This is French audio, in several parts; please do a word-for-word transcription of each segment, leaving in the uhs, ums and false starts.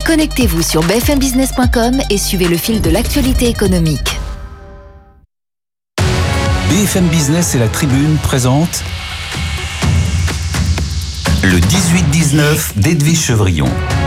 Connectez-vous sur b f m business point com et suivez le fil de l'actualité économique. B F M Business et la Tribune présentent le dix-huit dix-neuf d'Edwige Chevrillon.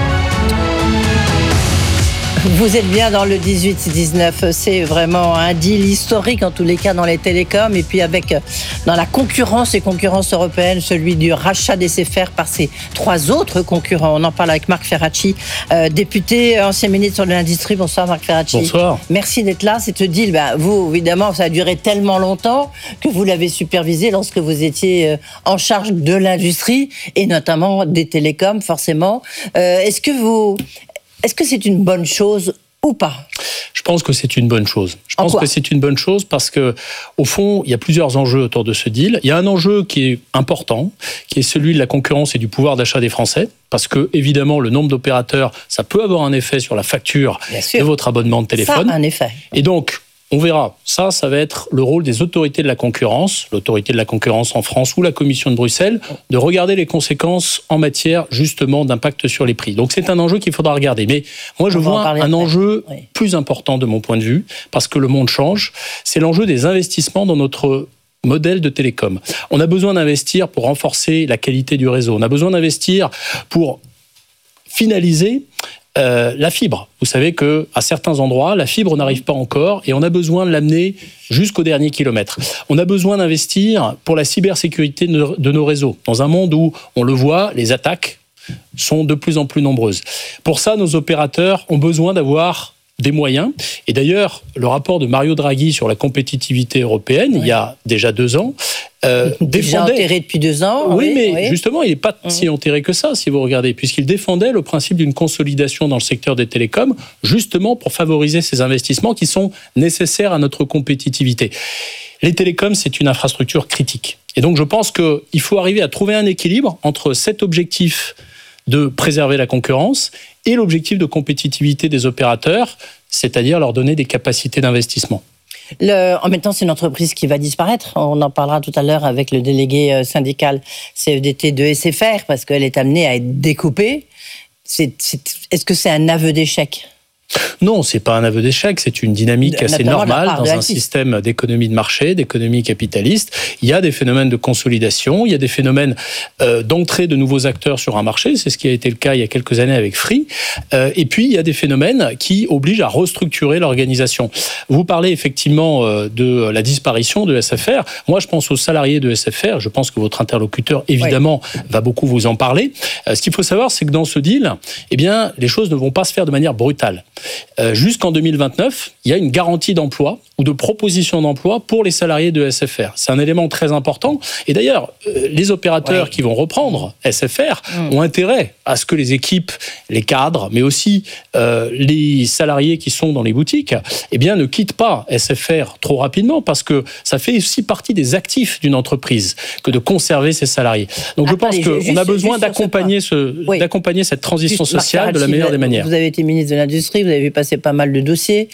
Vous êtes bien dans le dix-huit dix-neuf, c'est vraiment un deal historique en tous les cas dans les télécoms, et puis avec dans la concurrence et concurrence européenne, celui du rachat d'S F R par ses trois autres concurrents. On en parle avec Marc Ferracci, euh, député, ancien ministre de l'Industrie. Bonsoir Marc Ferracci. Bonsoir. Merci d'être là. Cette deal, ben, vous évidemment, ça a duré tellement longtemps que vous l'avez supervisé lorsque vous étiez en charge de l'industrie et notamment des télécoms, forcément. Euh, est-ce que vous... Est-ce que c'est une bonne chose ou pas ? Je pense que c'est une bonne chose. Je en pense quoi que c'est une bonne chose parce que, au fond, il y a plusieurs enjeux autour de ce deal. Il y a un enjeu qui est important, qui est celui de la concurrence et du pouvoir d'achat des Français. Parce que, évidemment, le nombre d'opérateurs, ça peut avoir un effet sur la facture de votre abonnement de téléphone. Ça a un effet. Et donc, on verra. Ça, ça va être le rôle des autorités de la concurrence, l'autorité de la concurrence en France ou la Commission de Bruxelles, de regarder les conséquences en matière, justement, d'impact sur les prix. Donc, c'est un enjeu qu'il faudra regarder. Mais moi, je vois un après. enjeu oui. plus important de mon point de vue, parce que le monde change. C'est l'enjeu des investissements dans notre modèle de télécom. On a besoin d'investir pour renforcer la qualité du réseau. On a besoin d'investir pour finaliser Euh, la fibre. Vous savez qu'à certains endroits, la fibre n'arrive pas encore et on a besoin de l'amener jusqu'au dernier kilomètre. On a besoin d'investir pour la cybersécurité de nos réseaux. Dans un monde où, on le voit, les attaques sont de plus en plus nombreuses. Pour ça, nos opérateurs ont besoin d'avoir des moyens. Et d'ailleurs, le rapport de Mario Draghi sur la compétitivité européenne, oui. il y a déjà deux ans, euh, déjà défendait... enterré depuis deux ans. Oui, oui mais oui. justement, il n'est pas mmh. si enterré que ça, si vous regardez, puisqu'il défendait le principe d'une consolidation dans le secteur des télécoms, justement pour favoriser ces investissements qui sont nécessaires à notre compétitivité. Les télécoms, c'est une infrastructure critique. Et donc, je pense qu'il faut arriver à trouver un équilibre entre cet objectif de préserver la concurrence et l'objectif de compétitivité des opérateurs, c'est-à-dire leur donner des capacités d'investissement. Le, en même temps, c'est une entreprise qui va disparaître. On en parlera tout à l'heure avec le délégué syndical C F D T de S F R, parce qu'elle est amenée à être découpée. C'est, c'est, est-ce que c'est un aveu d'échec ? Non, c'est pas un aveu d'échec, c'est une dynamique de, assez normale dans un système d'économie de marché, d'économie capitaliste. Il y a des phénomènes de consolidation, il y a des phénomènes euh, d'entrée de nouveaux acteurs sur un marché, c'est ce qui a été le cas il y a quelques années avec Free. Euh, et puis, il y a des phénomènes qui obligent à restructurer l'organisation. Vous parlez effectivement euh, de la disparition de S F R. Moi, je pense aux salariés de S F R. Je pense que votre interlocuteur, évidemment, oui. va beaucoup vous en parler. Euh, ce qu'il faut savoir, c'est que dans ce deal, eh bien, les choses ne vont pas se faire de manière brutale. Euh, jusqu'en deux mille vingt-neuf, il y a une garantie d'emploi ou de proposition d'emploi pour les salariés de S F R. C'est un élément très important. Et d'ailleurs, euh, les opérateurs ouais. qui vont reprendre S F R mmh. ont intérêt à ce que les équipes, les cadres, mais aussi euh, les salariés qui sont dans les boutiques, eh bien, ne quittent pas S F R trop rapidement, parce que ça fait aussi partie des actifs d'une entreprise que de conserver ses salariés. Donc, Attendez, je pense qu'on a besoin d'accompagner, ce, oui. d'accompagner cette transition juste, sociale Marc, de la meilleure des manières. Vous avez été ministre de l'Industrie, vous avez vu passer pas mal de dossiers.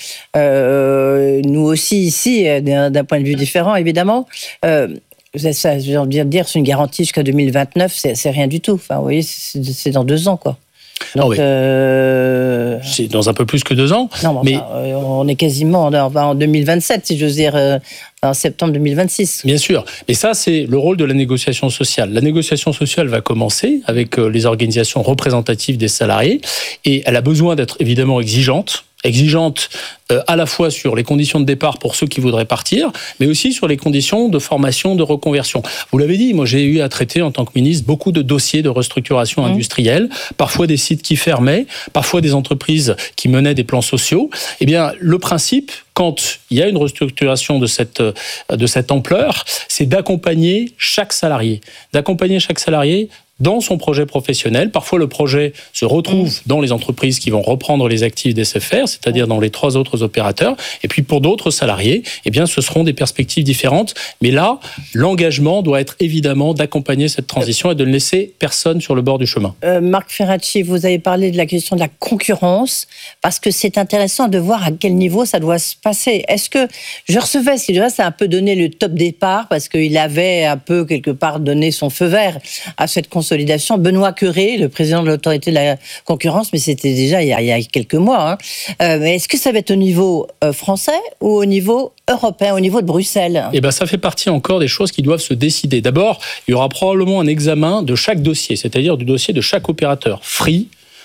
Euh, nous aussi, ici, d'un, d'un point de vue différent, évidemment. Euh, ça, je veux dire, c'est une garantie jusqu'à deux mille vingt-neuf, c'est, c'est rien du tout. Enfin, vous voyez, c'est, c'est dans deux ans, quoi. Donc, ah oui. euh... c'est dans un peu plus que deux ans. Non, mais, mais... Enfin, on est quasiment en deux mille vingt-sept, si j'ose dire, euh, en septembre deux mille vingt-six. Bien sûr. Et ça, c'est le rôle de la négociation sociale. La négociation sociale va commencer avec les organisations représentatives des salariés, et elle a besoin d'être évidemment exigeante. exigeante euh, à la fois sur les conditions de départ pour ceux qui voudraient partir, mais aussi sur les conditions de formation, de reconversion. Vous l'avez dit, moi j'ai eu à traiter en tant que ministre beaucoup de dossiers de restructuration mmh. industrielle, parfois des sites qui fermaient, parfois des entreprises qui menaient des plans sociaux. Eh bien, le principe, quand il y a une restructuration de cette, de cette ampleur, c'est d'accompagner chaque salarié, d'accompagner chaque salarié dans son projet professionnel. Parfois, le projet se retrouve mmh. dans les entreprises qui vont reprendre les actifs d'S F R, c'est-à-dire mmh. dans les trois autres opérateurs. Et puis, pour d'autres salariés, eh bien, ce seront des perspectives différentes. Mais là, l'engagement doit être évidemment d'accompagner cette transition et de ne laisser personne sur le bord du chemin. Euh, Marc Ferracci, vous avez parlé de la question de la concurrence, parce que c'est intéressant de voir à quel niveau ça doit se passer. Est-ce que, je recevais, ce qui ça a un peu donné le top départ, parce qu'il avait un peu, quelque part, donné son feu vert à cette consolidation consolidation. Benoît Cœuré, le président de l'autorité de la concurrence, mais c'était déjà il y a, il y a quelques mois. Hein. Euh, mais est-ce que ça va être au niveau euh, français ou au niveau européen, au niveau de Bruxelles? Eh ben, ça fait partie encore des choses qui doivent se décider. D'abord, il y aura probablement un examen de chaque dossier, c'est-à-dire du dossier de chaque opérateur. Free,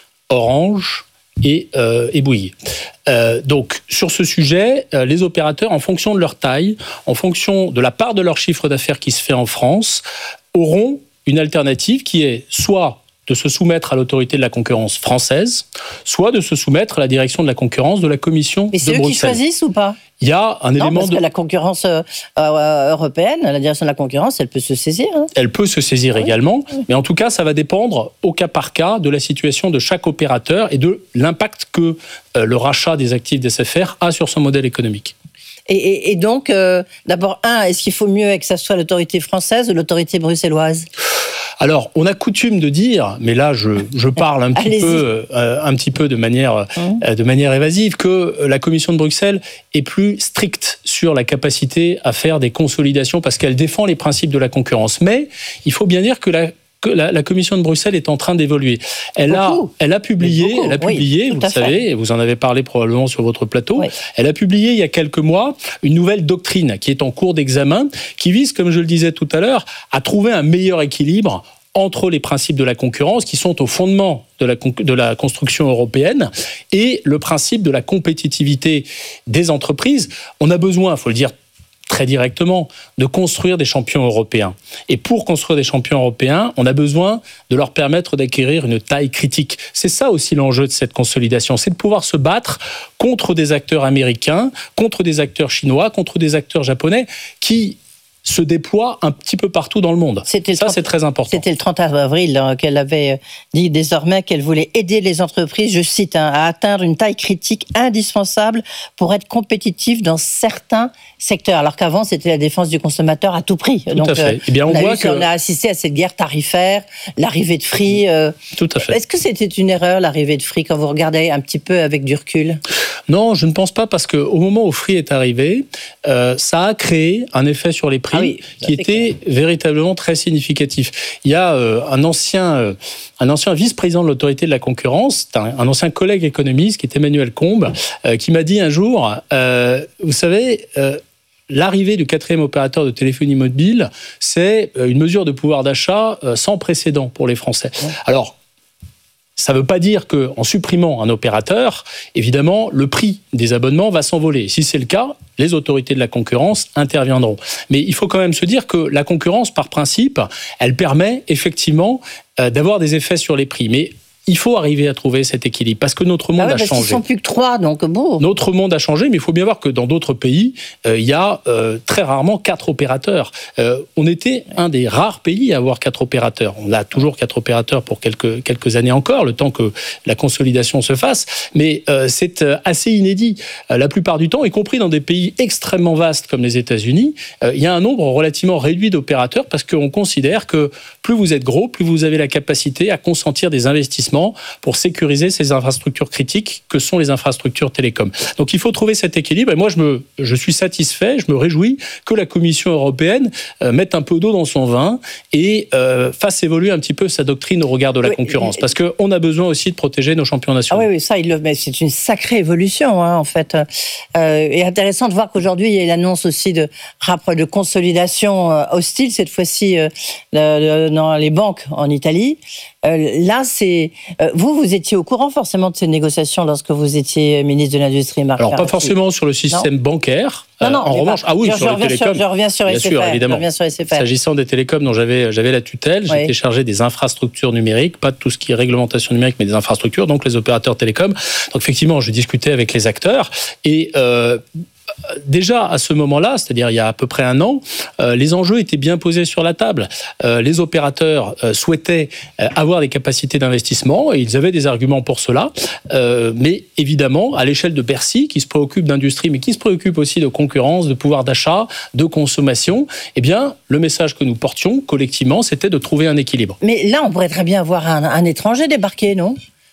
Orange et, euh, et Bouygues. Euh, donc, sur ce sujet, euh, les opérateurs, en fonction de leur taille, en fonction de la part de leur chiffre d'affaires qui se fait en France, auront une alternative qui est soit de se soumettre à l'autorité de la concurrence française, soit de se soumettre à la direction de la concurrence de la Commission de Bruxelles. Mais c'est eux qui choisissent ou pas? Il y a un non, élément parce de... que la concurrence euh, euh, européenne, la direction de la concurrence, elle peut se saisir. Hein. Elle peut se saisir oui. également, oui. mais en tout cas, ça va dépendre au cas par cas de la situation de chaque opérateur et de l'impact que euh, le rachat des actifs d'S F R a sur son modèle économique. Et, et, et donc, euh, d'abord, un, est-ce qu'il faut mieux que ça soit l'autorité française ou l'autorité bruxelloise? Alors, on a coutume de dire, mais là, je, je parle un petit peu, euh, un petit peu de manière, mmh. de manière évasive, que la Commission de Bruxelles est plus stricte sur la capacité à faire des consolidations parce qu'elle défend les principes de la concurrence. Mais il faut bien dire que la que la, la Commission de Bruxelles est en train d'évoluer. Elle a, elle a publié, elle a publié, oui, vous le savez, et vous en avez parlé probablement sur votre plateau, oui. elle a publié il y a quelques mois une nouvelle doctrine qui est en cours d'examen, qui vise, comme je le disais tout à l'heure, à trouver un meilleur équilibre entre les principes de la concurrence qui sont au fondement de la, de la construction européenne et le principe de la compétitivité des entreprises. On a besoin, il faut le dire très directement, de construire des champions européens. Et pour construire des champions européens, on a besoin de leur permettre d'acquérir une taille critique. C'est ça aussi l'enjeu de cette consolidation, c'est de pouvoir se battre contre des acteurs américains, contre des acteurs chinois, contre des acteurs japonais qui se déploie un petit peu partout dans le monde. C'était ça, trente, c'est très important. C'était le trente avril hein, qu'elle avait dit désormais qu'elle voulait aider les entreprises, je cite, hein, à atteindre une taille critique indispensable pour être compétitif dans certains secteurs. Alors qu'avant, c'était la défense du consommateur à tout prix. Tout Donc, à fait. Euh, eh bien, on, on, a voit vu, que... on a assisté à cette guerre tarifaire, l'arrivée de Free. Euh... Tout à fait. Est-ce que c'était une erreur, l'arrivée de Free, quand vous regardez un petit peu avec du recul? Non, je ne pense pas, parce qu'au moment où Free est arrivé, euh, ça a créé un effet sur les prix ah oui, qui était clair. véritablement très significatif. Il y a euh, un ancien, euh, un ancien vice-président de l'autorité de la concurrence, un, un ancien collègue économiste qui est Emmanuel Combes, euh, qui m'a dit un jour, euh, vous savez, euh, l'arrivée du quatrième opérateur de téléphonie mobile, c'est une mesure de pouvoir d'achat euh, sans précédent pour les Français. Ouais. Alors, ça ne veut pas dire qu'en supprimant un opérateur, évidemment, le prix des abonnements va s'envoler. Si c'est le cas, les autorités de la concurrence interviendront. Mais il faut quand même se dire que la concurrence, par principe, elle permet effectivement euh, d'avoir des effets sur les prix. Mais il faut arriver à trouver cet équilibre, parce que notre monde ah ouais, a parce changé. Ils ne sont plus que trois, donc bon. Notre monde a changé, mais il faut bien voir que dans d'autres pays, euh, il y a euh, très rarement quatre opérateurs. Euh, on était un des rares pays à avoir quatre opérateurs. On a toujours quatre opérateurs pour quelques, quelques années encore, le temps que la consolidation se fasse, mais euh, c'est assez inédit. Euh, la plupart du temps, y compris dans des pays extrêmement vastes comme les États-Unis, euh, il y a un nombre relativement réduit d'opérateurs, parce qu'on considère que plus vous êtes gros, plus vous avez la capacité à consentir des investissements pour sécuriser ces infrastructures critiques que sont les infrastructures télécoms. Donc il faut trouver cet équilibre, et moi je, me, je suis satisfait, je me réjouis que la Commission européenne euh, mette un peu d'eau dans son vin et euh, fasse évoluer un petit peu sa doctrine au regard de la oui, concurrence, parce qu'on a besoin aussi de protéger nos champions nationaux. Ah oui, oui ça, il le, mais c'est une sacrée évolution hein, en fait. Euh, et intéressant de voir qu'aujourd'hui il y a l'annonce aussi de, de consolidation euh, hostile, cette fois-ci euh, de, de, dans les banques en Italie. Euh, là, c'est euh, vous, vous étiez au courant forcément de ces négociations lorsque vous étiez ministre de l'Industrie, Marc. Alors Carrasco. Pas forcément sur le système non. bancaire. Non, non, euh, en revanche, pas. ah oui, je, sur je les télécoms. Sur, je reviens sur bien S F R. sûr, évidemment. Je reviens sur S F R. S'agissant des télécoms dont j'avais j'avais la tutelle, oui. j'étais chargé des infrastructures numériques, pas de tout ce qui est réglementation numérique, mais des infrastructures, donc les opérateurs télécoms. Donc effectivement, je discutais avec les acteurs et euh, déjà à ce moment-là, c'est-à-dire il y a à peu près un an, euh, les enjeux étaient bien posés sur la table. Euh, les opérateurs euh, souhaitaient euh, avoir des capacités d'investissement et ils avaient des arguments pour cela. Euh, mais évidemment, à l'échelle de Bercy, qui se préoccupe d'industrie, mais qui se préoccupe aussi de concurrence, de pouvoir d'achat, de consommation, eh bien, le message que nous portions collectivement, c'était de trouver un équilibre. Mais là, on pourrait très bien avoir un, un étranger débarquer, non ?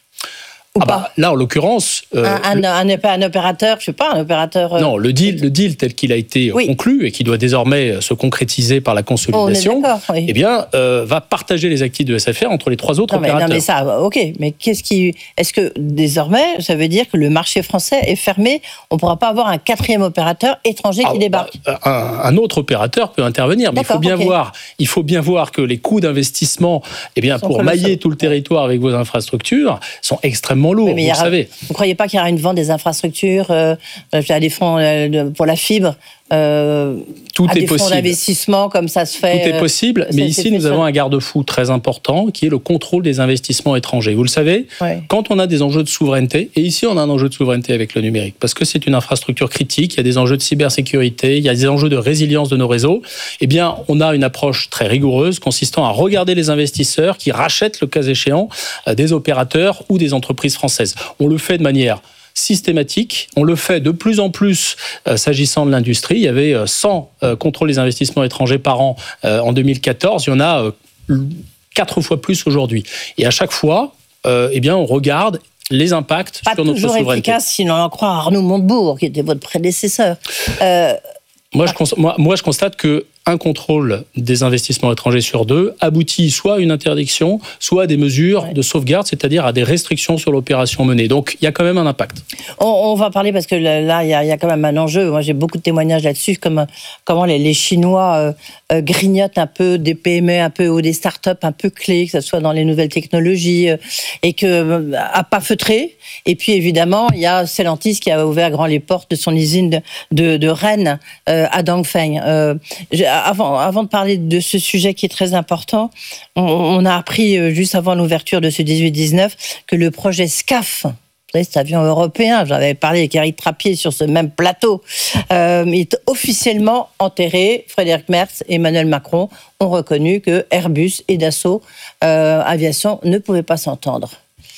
Ou ah pas bah, là, en l'occurrence... Euh, un, un, un, un opérateur, je ne sais pas, un opérateur... Euh... Non, le deal, le deal tel qu'il a été oui. conclu et qui doit désormais se concrétiser par la consolidation, oh, oui. eh bien, euh, va partager les actifs de S F R entre les trois autres non, mais, opérateurs. Non, mais ça, ok. Mais qu'est-ce qui... Est-ce que, désormais, ça veut dire que le marché français est fermé? On ne pourra pas avoir un quatrième opérateur étranger ah, qui débarque? bah, un, un autre opérateur peut intervenir, mais il faut, bien okay. voir, il faut bien voir que les coûts d'investissement, eh bien, pour mailler tout le territoire avec vos infrastructures, sont extrêmement lourds, oui, vous aura, savez. Vous ne croyez pas qu'il y aura une vente des infrastructures, euh, à des fonds euh, pour la fibre, euh, tout à est des possible. fonds d'investissement comme ça se fait? Tout est possible, euh, mais ici nous avons un garde-fou très important qui est le contrôle des investissements étrangers. Vous le savez, ouais. quand on a des enjeux de souveraineté, et ici on a un enjeu de souveraineté avec le numérique, parce que c'est une infrastructure critique, il y a des enjeux de cybersécurité, il y a des enjeux de résilience de nos réseaux, eh bien on a une approche très rigoureuse consistant à regarder les investisseurs qui rachètent le cas échéant des opérateurs ou des entreprises françaises. On le fait de manière systématique. On le fait de plus en plus euh, s'agissant de l'industrie. Il y avait euh, cent euh, contrôles des investissements étrangers par an euh, en deux mille quatorze. Il y en a euh, quatre fois plus aujourd'hui. Et à chaque fois, euh, eh bien, on regarde les impacts Pas sur notre souveraineté. Pas toujours efficace, si l'on en croit Arnaud Montebourg, qui était votre prédécesseur. Euh... Moi, je constate, moi, moi, je constate que un contrôle des investissements étrangers sur deux aboutit soit à une interdiction, soit à des mesures ouais. de sauvegarde, c'est-à-dire à des restrictions sur l'opération menée. Donc, il y a quand même un impact. On, on va parler, parce que là, il y, y a quand même un enjeu. Moi, j'ai beaucoup de témoignages là-dessus, comme comment les, les Chinois euh, euh, grignotent un peu des P M E, un peu, ou des start-up un peu clés, que ce soit dans les nouvelles technologies, euh, et que euh, à pas feutrer. Et puis, évidemment, il y a Stellantis qui a ouvert grand les portes de son usine de, de, de Rennes euh, à Dongfeng. Euh, Avant, avant de parler de ce sujet qui est très important, on, on a appris juste avant l'ouverture de ce dix-huit dix-neuf que le projet SCAF, cet avion européen, j'avais parlé avec Éric Trappier sur ce même plateau, euh, est officiellement enterré. Frédéric Merz et Emmanuel Macron ont reconnu que Airbus et Dassault euh, Aviation ne pouvaient pas s'entendre.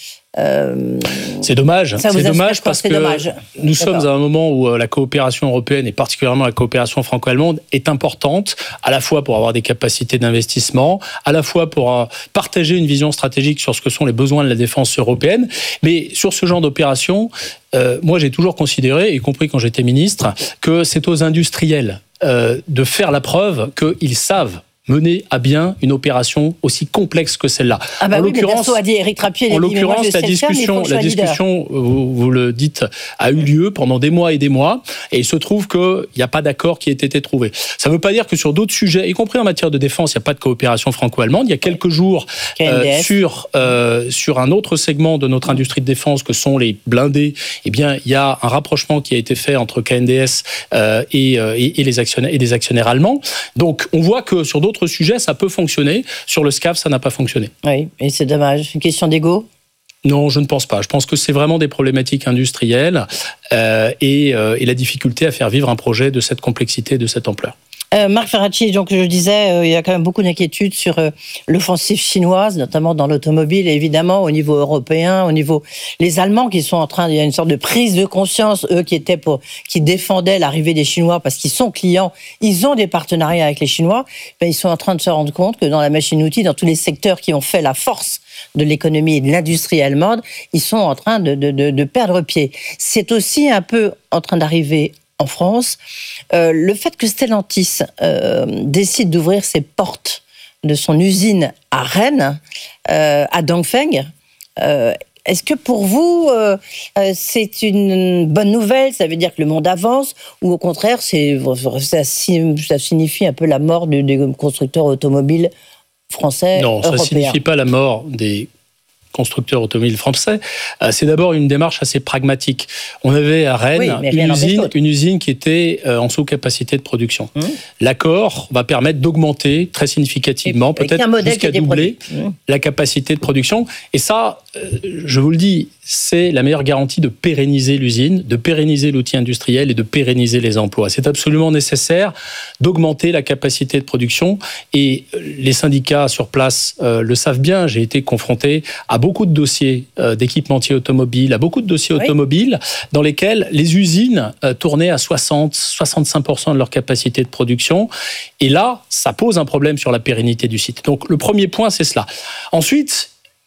Euh, c'est dommage, c'est dommage parce que dommage. nous D'accord. sommes à un moment où la coopération européenne et particulièrement la coopération franco-allemande est importante, à la fois pour avoir des capacités d'investissement, à la fois pour partager une vision stratégique sur ce que sont les besoins de la défense européenne, mais sur ce genre d'opération, euh, moi j'ai toujours considéré, y compris quand j'étais ministre, que c'est aux industriels euh, de faire la preuve qu'ils savent mener à bien une opération aussi complexe que celle-là. Ah bah en oui, l'occurrence, a dit Éric Trappier, en l'occurrence, la discussion, faire, la discussion, vous, vous le dites, a eu lieu pendant des mois et des mois, et il se trouve qu'il n'y a pas d'accord qui ait été trouvé. Ça ne veut pas dire que sur d'autres sujets, y compris en matière de défense, il n'y a pas de coopération franco-allemande. Il y a quelques jours, euh, sur euh, sur un autre segment de notre industrie de défense, que sont les blindés, eh bien, il y a un rapprochement qui a été fait entre K N D S euh, et, et, et les actionnaires et des actionnaires allemands. Donc, on voit que sur d'autres sujets, ça peut fonctionner. Sur le SCAF, ça n'a pas fonctionné. Oui, et c'est dommage. Une question d'ego ? Non, je ne pense pas. Je pense que c'est vraiment des problématiques industrielles euh, et, euh, et la difficulté à faire vivre un projet de cette complexité, de cette ampleur. Euh, Marc Ferracci, donc je le disais, euh, il y a quand même beaucoup d'inquiétudes sur euh, l'offensive chinoise, notamment dans l'automobile, et évidemment au niveau européen, au niveau les Allemands qui sont en train, il y a une sorte de prise de conscience, eux qui étaient pour, qui défendaient l'arrivée des Chinois parce qu'ils sont clients, ils ont des partenariats avec les Chinois, ben, ils sont en train de se rendre compte que dans la machine-outil, dans tous les secteurs qui ont fait la force de l'économie et de l'industrie allemande, ils sont en train de, de, de, de perdre pied. C'est aussi un peu en train d'arriver en France. Euh, le fait que Stellantis euh, décide d'ouvrir ses portes de son usine à Rennes, euh, à Dongfeng, euh, est-ce que pour vous, euh, c'est une bonne nouvelle? Ça veut dire que le monde avance? Ou au contraire, c'est, ça, ça signifie un peu la mort des, des constructeurs automobiles français, non, européens? Ça ne signifie pas la mort des constructeurs automobiles français. C'est d'abord une démarche assez pragmatique. On avait à Rennes oui, une, usine, une usine qui était en sous-capacité de production. Mmh. L'accord va permettre d'augmenter très significativement, et peut-être jusqu'à doubler mmh. la capacité de production. Et ça, je vous le dis, c'est la meilleure garantie de pérenniser l'usine, de pérenniser l'outil industriel et de pérenniser les emplois. C'est absolument nécessaire d'augmenter la capacité de production. Et les syndicats sur place euh, le savent bien. J'ai été confronté à beaucoup de dossiers euh, d'équipementiers automobiles, à beaucoup de dossiers oui. automobiles dans lesquels les usines euh, tournaient à soixante à soixante-cinq pour cent de leur capacité de production. Et là, ça pose un problème sur la pérennité du site. Donc, le premier point, c'est cela. Ensuite,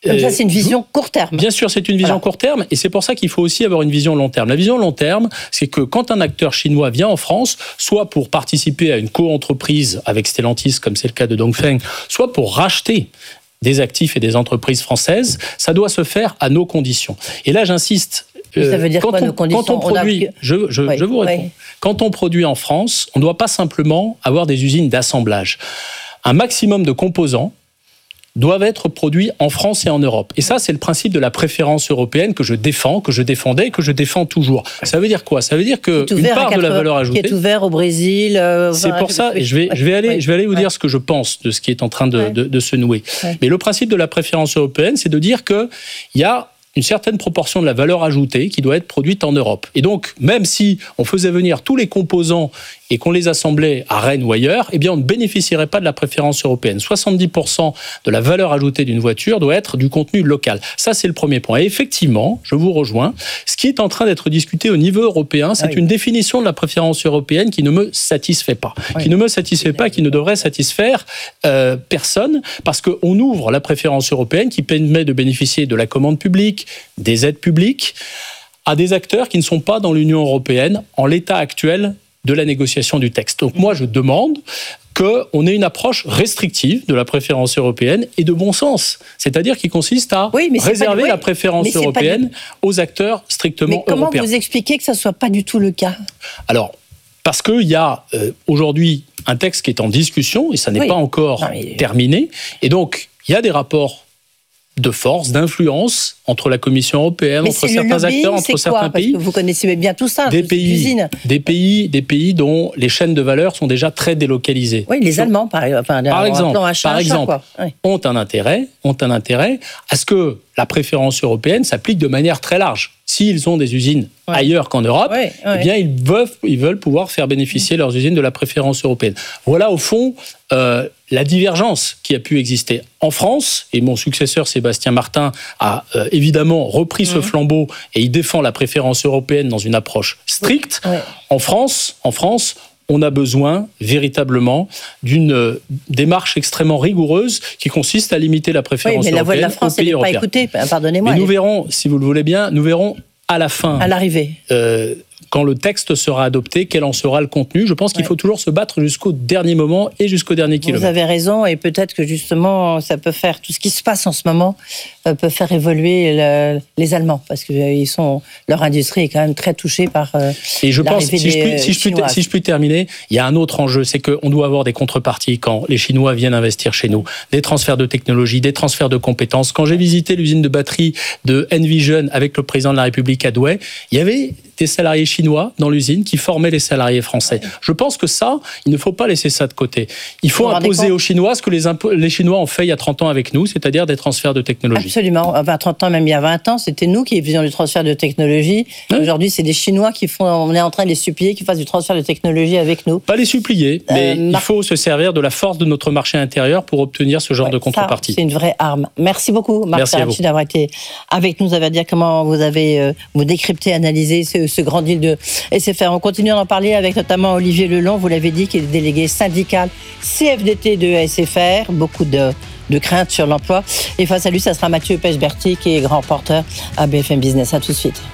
Donc ça, c'est une vision court terme. Bien sûr, c'est une vision voilà. court terme, et c'est pour ça qu'il faut aussi avoir une vision long terme. La vision long terme, c'est que quand un acteur chinois vient en France, soit pour participer à une co-entreprise avec Stellantis, comme c'est le cas de Dongfeng, soit pour racheter des actifs et des entreprises françaises, ça doit se faire à nos conditions. Et là, j'insiste. Euh, ça veut dire quand quoi, on, nos conditions quand on produit, on a... je, je, oui, je vous réponds. Oui. Quand on produit en France, on ne doit pas simplement avoir des usines d'assemblage. Un maximum de composants doivent être produits en France et en Europe. Et ça, c'est le principe de la préférence européenne que je défends, que je défendais et que je défends toujours. Ça veut dire quoi ? Ça veut dire qu'une part de la valeur ajoutée... Qui est ouvert au Brésil... Euh, c'est pour ça, et je vais, je vais aller, ouais, je vais aller vous ouais. dire ce que je pense de ce qui est en train de, ouais. de, de se nouer. Ouais. Mais le principe de la préférence européenne, c'est de dire qu'il y a une certaine proportion de la valeur ajoutée qui doit être produite en Europe. Et donc, même si on faisait venir tous les composants et qu'on les assemblait à Rennes ou ailleurs, eh bien, on ne bénéficierait pas de la préférence européenne. soixante-dix pour cent de la valeur ajoutée d'une voiture doit être du contenu local. Ça, c'est le premier point. Et effectivement, je vous rejoins, ce qui est en train d'être discuté au niveau européen, c'est ah oui. une définition de la préférence européenne qui ne me satisfait pas. Oui. Qui ne me satisfait pas, qui ne devrait satisfaire euh, personne, parce qu'on ouvre la préférence européenne qui permet de bénéficier de la commande publique, des aides publiques, à des acteurs qui ne sont pas dans l'Union européenne en l'état actuel de la négociation du texte. Donc moi, je demande qu'on ait une approche restrictive de la préférence européenne et de bon sens. C'est-à-dire qui consiste à oui, réserver oui, la préférence européenne du... aux acteurs strictement mais comment européens. Comment vous expliquez que ça ne soit pas du tout le cas ? Alors, parce qu'il y a euh, aujourd'hui un texte qui est en discussion et ça n'est oui. pas encore non, mais... terminé. Et donc, il y a des rapports de force, d'influence entre la Commission européenne, mais entre certains lobbying, acteurs, entre quoi certains pays. Parce que vous connaissez bien tout ça. Des pays, des pays, des pays dont les chaînes de valeur sont déjà très délocalisées. Oui, les Donc, Allemands, par, enfin, par exemple, achat, par exemple achat, quoi. Oui. ont un intérêt, ont un intérêt à ce que la préférence européenne s'applique de manière très large. S'ils ont des usines ouais. ailleurs qu'en Europe, ouais, ouais. eh bien ils veulent, ils veulent pouvoir faire bénéficier leurs usines de la préférence européenne. Voilà au fond euh, la divergence qui a pu exister en France. Et mon successeur Sébastien Martin a euh, évidemment repris mmh. ce flambeau et il défend la préférence européenne dans une approche stricte. Ouais. En France, en France. On a besoin véritablement d'une démarche extrêmement rigoureuse qui consiste à limiter la préférence oui, mais européenne la voix de la France, aux pays elle n'est pas européens. écoutée, pardonnez-moi. Mais nous elle... verrons, si vous le voulez bien, nous verrons à la fin, à l'arrivée, euh, quand le texte sera adopté, quel en sera le contenu. Je pense qu'il ouais. faut toujours se battre jusqu'au dernier moment et jusqu'au dernier kilomètre. Vous avez raison, et peut-être que justement, ça peut faire, tout ce qui se passe en ce moment, euh, peut faire évoluer le, les Allemands, parce que euh, ils sont, leur industrie est quand même très touchée par euh, et je pense, si je, puis, si, je puis, si je puis terminer, il y a un autre enjeu, c'est qu'on doit avoir des contreparties quand les Chinois viennent investir chez nous. Des transferts de technologie, des transferts de compétences. Quand j'ai visité l'usine de batterie de Envision avec le président de la République à Douai, il y avait des salariés chinois dans l'usine qui formaient les salariés français. Je pense que ça, il ne faut pas laisser ça de côté. Il faut imposer aux Chinois ce que les, impo- les Chinois ont fait il y a trente ans avec nous, c'est-à-dire des transferts de technologie. Absolument. Enfin, trente ans, même il y a vingt ans, c'était nous qui faisions du transfert de technologie. Oui. Aujourd'hui, c'est des Chinois qui font, on est en train de les supplier qu'ils fassent du transfert de technologie avec nous. Pas les supplier, mais euh, il faut se servir de la force de notre marché intérieur pour obtenir ce genre ouais, de contrepartie. Ça, c'est une vraie arme. Merci beaucoup, Marc Ferracci, d'avoir été avec nous. Ça va dire comment vous avez euh, vous décrypté, analysé ce, ce grand deal de S F R. On continue d'en parler avec notamment Olivier Lelon, vous l'avez dit, qui est le délégué syndical C F D T de S F R. Beaucoup de, de craintes sur l'emploi. Et face à lui, ça sera Mathieu Pechberti, qui est grand porteur à B F M Business. À tout de suite.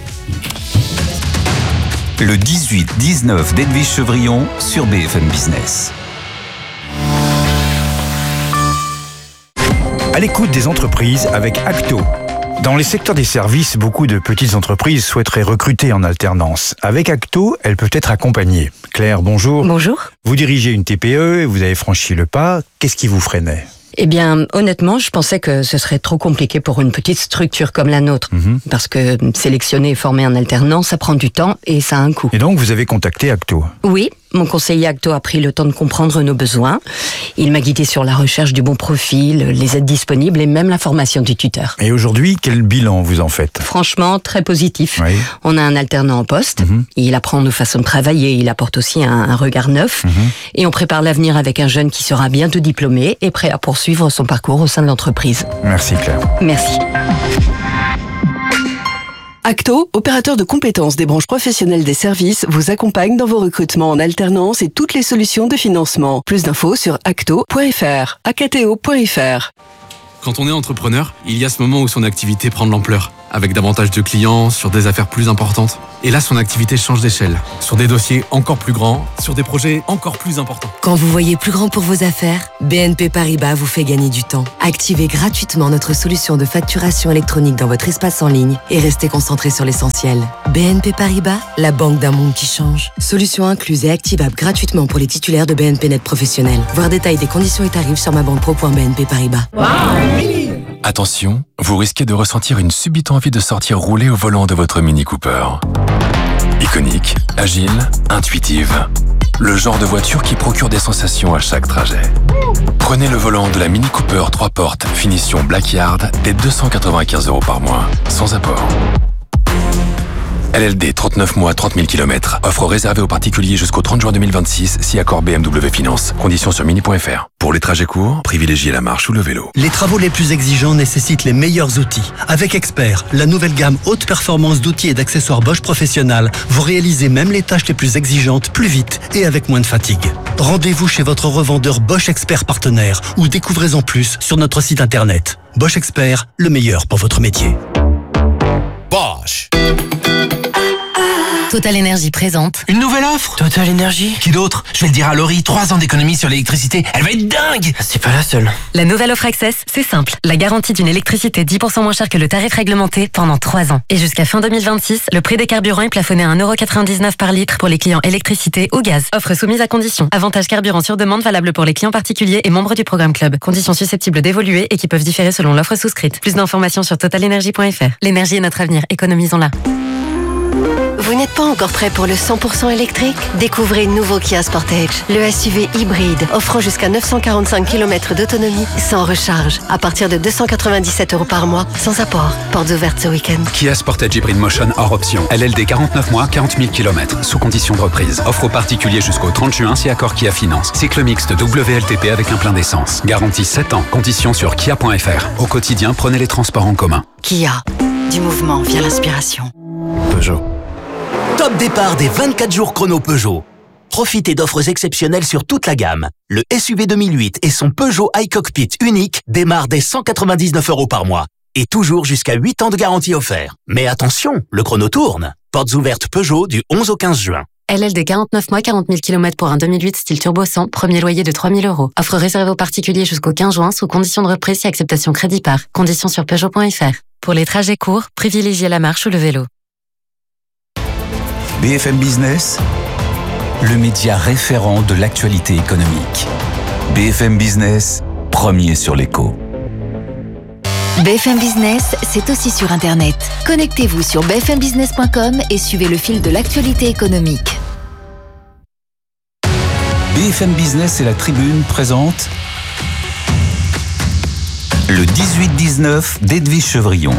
Le dix-huit dix-neuf d'Edwige Chevrillon sur B F M Business. À l'écoute des entreprises avec Acto. Dans les secteurs des services, beaucoup de petites entreprises souhaiteraient recruter en alternance. Avec Acto, elles peuvent être accompagnées. Claire, bonjour. Bonjour. Vous dirigez une T P E et vous avez franchi le pas. Qu'est-ce qui vous freinait ? Eh bien, honnêtement, je pensais que ce serait trop compliqué pour une petite structure comme la nôtre. Mmh. Parce que sélectionner et former en alternance, ça prend du temps et ça a un coût. Et donc, vous avez contacté Acto ? Oui, mon conseiller Acto a pris le temps de comprendre nos besoins. Il m'a guidé sur la recherche du bon profil, les aides disponibles et même la formation du tuteur. Et aujourd'hui, quel bilan vous en faites ? Franchement, très positif. Oui. On a un alternant en poste. Mmh. Il apprend nos façons de travailler, il apporte aussi un, un regard neuf. Mmh. Et on prépare l'avenir avec un jeune qui sera bientôt diplômé et prêt à poursuivre son parcours au sein de l'entreprise. Merci Claire. Merci. Acto, opérateur de compétences des branches professionnelles des services, vous accompagne dans vos recrutements en alternance et toutes les solutions de financement. Plus d'infos sur acto point f r, acto point f r. Quand on est entrepreneur, il y a ce moment où son activité prend de l'ampleur, avec davantage de clients, sur des affaires plus importantes. Et là, son activité change d'échelle, sur des dossiers encore plus grands, sur des projets encore plus importants. Quand vous voyez plus grand pour vos affaires, B N P Paribas vous fait gagner du temps. Activez gratuitement notre solution de facturation électronique dans votre espace en ligne et restez concentré sur l'essentiel. B N P Paribas, la banque d'un monde qui change. Solution incluse et activable gratuitement pour les titulaires de B N P Net professionnels. Voir détail des conditions et tarifs sur ma banque pro point b n p paribas. Wow. Attention, vous risquez de ressentir une subite envie de sortir rouler au volant de votre Mini Cooper. Iconique, agile, intuitive. Le genre de voiture qui procure des sensations à chaque trajet. Prenez le volant de la Mini Cooper trois portes, finition Blackyard, dès deux cent quatre-vingt-quinze euros par mois, sans apport. L L D trente-neuf mois, trente mille kilomètres. Offre réservée aux particuliers jusqu'au trente juin deux mille vingt-six, si accord B M W Finance. Conditions sur mini point f r. Pour les trajets courts, privilégiez la marche ou le vélo. Les travaux les plus exigeants nécessitent les meilleurs outils. Avec Expert, la nouvelle gamme haute performance d'outils et d'accessoires Bosch Professionnal, vous réalisez même les tâches les plus exigeantes plus vite et avec moins de fatigue. Rendez-vous chez votre revendeur Bosch Expert partenaire ou découvrez-en plus sur notre site internet. Bosch Expert, le meilleur pour votre métier. Bosch. Total Énergie présente. Une nouvelle offre Total Énergie. Qui d'autre? Je vais le dire à Laurie, trois ans d'économie sur l'électricité. Elle va être dingue. C'est pas la seule. La nouvelle offre Access, c'est simple. La garantie d'une électricité dix pour cent moins chère que le tarif réglementé pendant trois ans. Et jusqu'à fin deux mille vingt-six, le prix des carburants est plafonné à un euro quatre-vingt-dix-neuf par litre pour les clients électricité ou gaz. Offre soumise à conditions. Avantage carburant sur demande valable pour les clients particuliers et membres du programme Club. Conditions susceptibles d'évoluer et qui peuvent différer selon l'offre souscrite. Plus d'informations sur total énergie point f r. L'énergie est notre avenir. Économisons-la. Vous n'êtes pas encore prêt pour le cent pour cent électrique? Découvrez le nouveau Kia Sportage, le S U V hybride, offrant jusqu'à neuf cent quarante-cinq kilomètres d'autonomie sans recharge, à partir de deux cent quatre-vingt-dix-sept euros par mois, sans apport. Portes ouvertes ce week-end. Kia Sportage Hybrid Motion hors option. L L D quarante-neuf mois, quarante mille kilomètres, sous condition de reprise. Offre aux particuliers jusqu'au trente juin, si accord Kia Finance. Cycle mixte W L T P avec un plein d'essence. Garantie sept ans. Conditions sur kia point f r. Au quotidien, prenez les transports en commun. Kia, du mouvement via l'inspiration. Peugeot. Top départ des vingt-quatre jours chrono Peugeot. Profitez d'offres exceptionnelles sur toute la gamme. Le S U V deux mille huit et son Peugeot iCockpit unique démarrent dès cent quatre-vingt-dix-neuf euros par mois. Et toujours jusqu'à huit ans de garantie offert. Mais attention, le chrono tourne. Portes ouvertes Peugeot du onze au quinze juin. L L D quarante-neuf mois, quarante mille kilomètres pour un deux mille huit style turbo cent, premier loyer de trois mille euros. Offre réservée aux particuliers jusqu'au quinze juin, sous condition de reprise et acceptation crédit par. Conditions sur peugeot point f r. Pour les trajets courts, privilégiez la marche ou le vélo. B F M Business, le média référent de l'actualité économique. B F M Business, premier sur l'écho. B F M Business, c'est aussi sur Internet. Connectez-vous sur b f m business point com et suivez le fil de l'actualité économique. B F M Business et la Tribune présentent le dix-huit dix-neuf d'Edwige Chevrillon.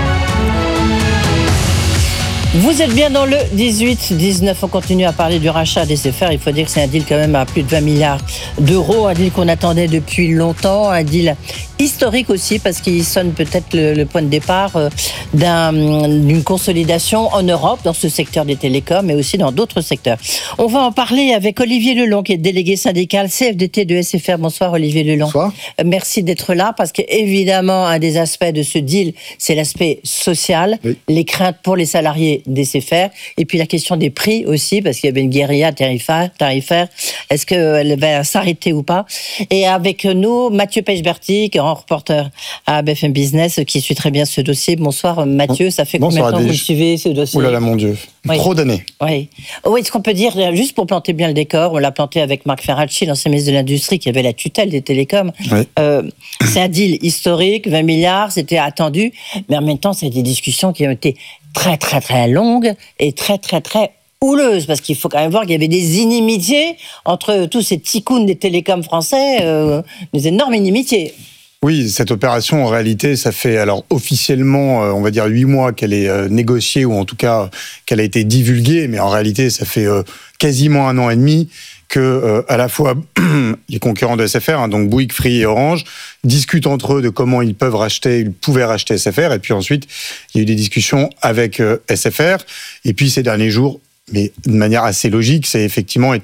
Vous êtes bien dans le dix-huit dix-neuf. On continue à parler du rachat des S F R. Il faut dire que c'est un deal quand même à plus de vingt milliards d'euros. Un deal qu'on attendait depuis longtemps. Un deal historique aussi parce qu'il sonne peut-être le, le point de départ d'un, d'une consolidation en Europe dans ce secteur des télécoms mais aussi dans d'autres secteurs. On va en parler avec Olivier Lelong qui est délégué syndical C F D T de S F R. Bonsoir Olivier Lelong. Bonsoir. Merci d'être là parce qu'évidemment un des aspects de ce deal c'est l'aspect social, oui. Les craintes pour les salariés des S F R, et puis la question des prix aussi, parce qu'il y avait une guérilla tarifaire, tarifaire. Est-ce qu'elle va s'arrêter ou pas? Et avec nous, Mathieu Pechberti, grand reporter à B F M Business, qui suit très bien ce dossier. Bonsoir Mathieu, ça fait Bonsoir, combien de temps que vous suivez ce dossier? Ouh là là, mon Dieu, oui. Trop d'années. Oui. Oui, ce qu'on peut dire, juste pour planter bien le décor, on l'a planté avec Marc Ferracci, l'ancien ministre de l'Industrie, qui avait la tutelle des télécoms. Oui. Euh, c'est un deal historique, vingt milliards, c'était attendu, mais en même temps, c'est des discussions qui ont été très très très longue et très très très houleuse, parce qu'il faut quand même voir qu'il y avait des inimitiés entre tous ces ticounes des télécoms français, euh, des énormes inimitiés. Oui, cette opération, en réalité, ça fait alors officiellement, euh, on va dire huit mois qu'elle est euh, négociée, ou en tout cas qu'elle a été divulguée, mais en réalité, ça fait euh, quasiment un an et demi que euh, à la fois les concurrents de S F R, hein, donc Bouygues, Free et Orange, discutent entre eux de comment ils peuvent racheter, ils pouvaient racheter S F R, et puis ensuite il y a eu des discussions avec euh, S F R, et puis ces derniers jours, mais de manière assez logique, ça a effectivement été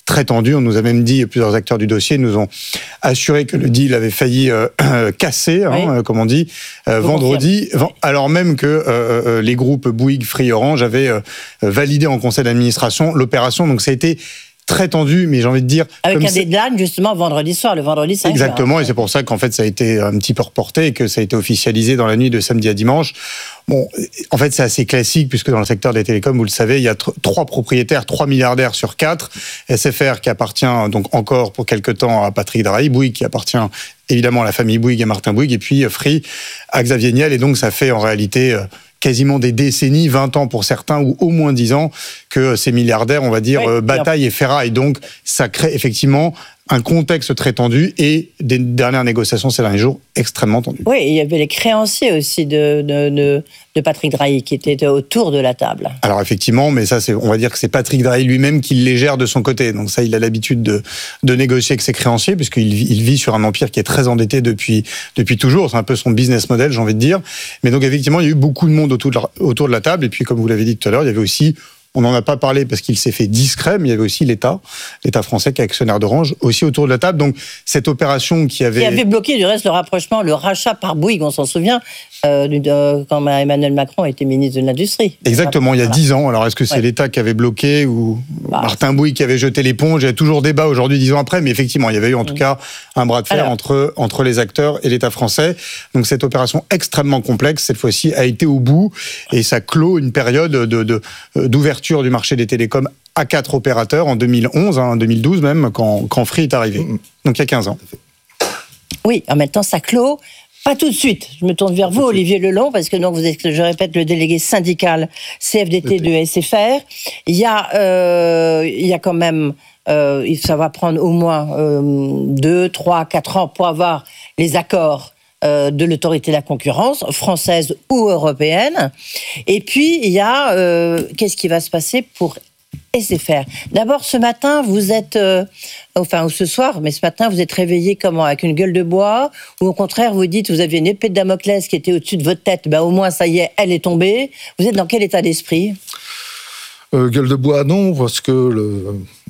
très tendu. On nous a même dit, plusieurs acteurs du dossier nous ont assuré que le deal avait failli euh, casser, hein, oui. comme on dit, euh, vendredi, confirme. alors même que euh, les groupes Bouygues, Free, Orange avaient euh, validé en conseil d'administration l'opération. Donc ça a été très tendu, mais j'ai envie de dire... Avec un deadline, justement, vendredi soir, le vendredi cinq. Exactement, heures. Et c'est pour ça qu'en fait, ça a été un petit peu reporté et que ça a été officialisé dans la nuit de samedi à dimanche. Bon, en fait, c'est assez classique, puisque dans le secteur des télécoms, vous le savez, il y a t- trois propriétaires, trois milliardaires sur quatre. S F R qui appartient donc encore pour quelque temps à Patrick Drahi, Bouygues qui appartient évidemment à la famille Bouygues et Martin Bouygues, et puis Free à Xavier Niel. Et donc, ça fait en réalité... quasiment des décennies, vingt ans pour certains, ou au moins dix ans, que ces milliardaires, on va dire, oui, bataillent et ferraillent. Donc, ça crée effectivement un contexte très tendu et des dernières négociations ces derniers jours extrêmement tendues. Oui, il y avait les créanciers aussi de, de, de, de Patrick Drahi qui étaient autour de la table. Alors effectivement, mais ça, c'est, on va dire que c'est Patrick Drahi lui-même qui les gère de son côté. Donc ça, il a l'habitude de, de négocier avec ses créanciers, puisqu'il il vit sur un empire qui est très endetté depuis, depuis toujours. C'est un peu son business model, j'ai envie de dire. Mais donc effectivement, il y a eu beaucoup de monde autour de la, autour de la table. Et puis, comme vous l'avez dit tout à l'heure, il y avait aussi... On n'en a pas parlé parce qu'il s'est fait discret, mais il y avait aussi l'État, l'État français qui est actionnaire d'Orange, aussi autour de la table. Donc, cette opération qui avait... Qui avait bloqué, du reste, le rapprochement, le rachat par Bouygues, on s'en souvient, euh, de, quand Emmanuel Macron était ministre de l'Industrie. Exactement, il y a dix ans. Alors, est-ce que c'est ouais. l'État qui avait bloqué ou bah, Martin Bouygues qui avait jeté l'éponge? Il y a toujours débat aujourd'hui, dix ans après, mais effectivement, il y avait eu en tout mmh. cas un bras de fer Alors, entre, entre les acteurs et l'État français. Donc, cette opération extrêmement complexe, cette fois-ci, a été au bout et ça clôt une période de, de, d'ouverture du marché des télécoms à quatre opérateurs en deux mille onze, en hein, deux mille douze même, quand, quand Free est arrivé. Donc il y a quinze ans. Oui, en même temps, ça clôt. Pas tout de suite. Je me tourne vers vous, Olivier Lelong, parce que donc vous êtes, je répète, le délégué syndical C F D T de S F R. Il y a, euh, il y a quand même, euh, ça va prendre au moins euh, deux, trois, quatre ans pour avoir les accords de l'autorité de la concurrence, française ou européenne. Et puis, il y a... Euh, qu'est-ce qui va se passer pour S F R? D'abord, ce matin, vous êtes... Euh, enfin, ou ce soir, mais ce matin, vous êtes réveillé comment? Avec une gueule de bois? Ou au contraire, vous dites, vous aviez une épée de Damoclès qui était au-dessus de votre tête, ben, au moins, ça y est, elle est tombée. Vous êtes dans quel état d'esprit? euh, Gueule de bois, non, parce que... Le...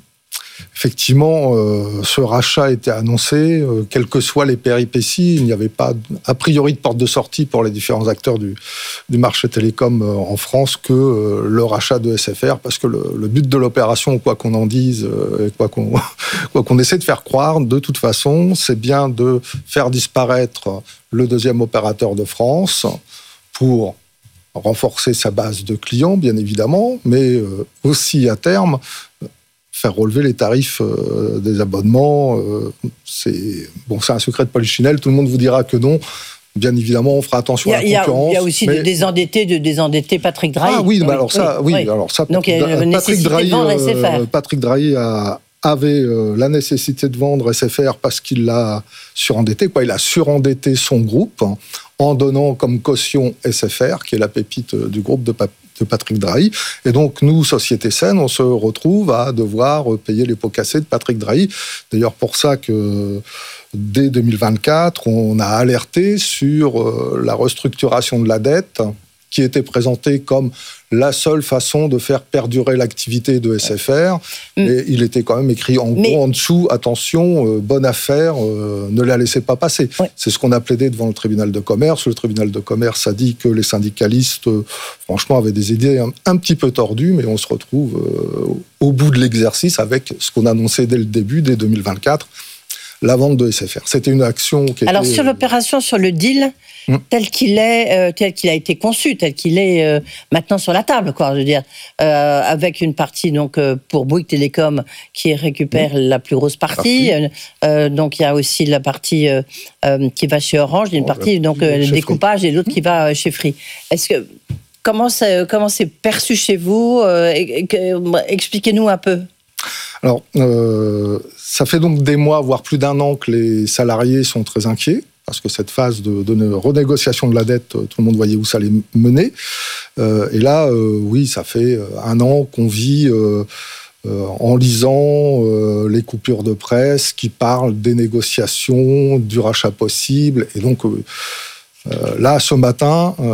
Effectivement, euh, ce rachat a été annoncé, euh, quelles que soient les péripéties, il n'y avait pas a priori de porte de sortie pour les différents acteurs du, du marché télécom euh, en France que euh, le rachat de S F R, parce que le, le but de l'opération, quoi qu'on en dise, euh, et quoi qu'on, quoi qu'on essaie de faire croire, de toute façon, c'est bien de faire disparaître le deuxième opérateur de France pour renforcer sa base de clients, bien évidemment, mais euh, aussi à terme... faire relever les tarifs euh, des abonnements. Euh, c'est, bon, c'est un secret de polichinelle, tout le monde vous dira que non. Bien évidemment, on fera attention à la concurrence. Il y a aussi mais... de désendetter, de désendetter Patrick Drahi. Ah oui, oui. Bah alors ça, oui, oui. Alors ça, donc il y a une Patrick Drahi, de vendre S F R. Euh, Patrick Drahi a, avait euh, la nécessité de vendre S F R parce qu'il l'a surendetté. Quoi, il a surendetté son groupe hein, en donnant comme caution S F R, qui est la pépite du groupe de Patrick. de Patrick Drahi. Et donc, nous, Société Saine, on se retrouve à devoir payer les pots cassés de Patrick Drahi. D'ailleurs, pour ça que dès deux mille vingt-quatre, on a alerté sur la restructuration de la dette qui était présentée comme la seule façon de faire perdurer l'activité de S F R. Mmh. Et il était quand même écrit en gros, Mais... en dessous, attention, euh, bonne affaire, euh, ne la laissez pas passer. Ouais. C'est ce qu'on a plaidé devant le tribunal de commerce. Le tribunal de commerce a dit que les syndicalistes, euh, franchement, avaient des idées un, un petit peu tordues, mais on se retrouve euh, au bout de l'exercice avec ce qu'on annonçait dès le début, dès deux mille vingt-quatre, la vente de S F R. C'était une action qui Alors, était... sur l'opération, sur le deal, mmh. tel qu'il est, euh, tel qu'il a été conçu, tel qu'il est euh, maintenant sur la table, quoi, je veux dire, euh, avec une partie, donc, euh, pour Bouygues Télécom, qui récupère mmh. la plus grosse partie. partie. Euh, donc, il y a aussi la partie euh, euh, qui va chez Orange, il y a une oh, partie, donc, euh, le découpage, Free. Et l'autre mmh. qui va euh, chez Free. Est-ce que... Comment c'est, comment c'est perçu chez vous? euh, Expliquez-nous un peu. Alors, euh, ça fait donc des mois, voire plus d'un an, que les salariés sont très inquiets, parce que cette phase de, de renégociation de la dette, tout le monde voyait où ça allait mener. Euh, et là, euh, oui, ça fait un an qu'on vit euh, euh, en lisant euh, les coupures de presse qui parlent des négociations, du rachat possible. Et donc, euh, euh, là, ce matin... Euh,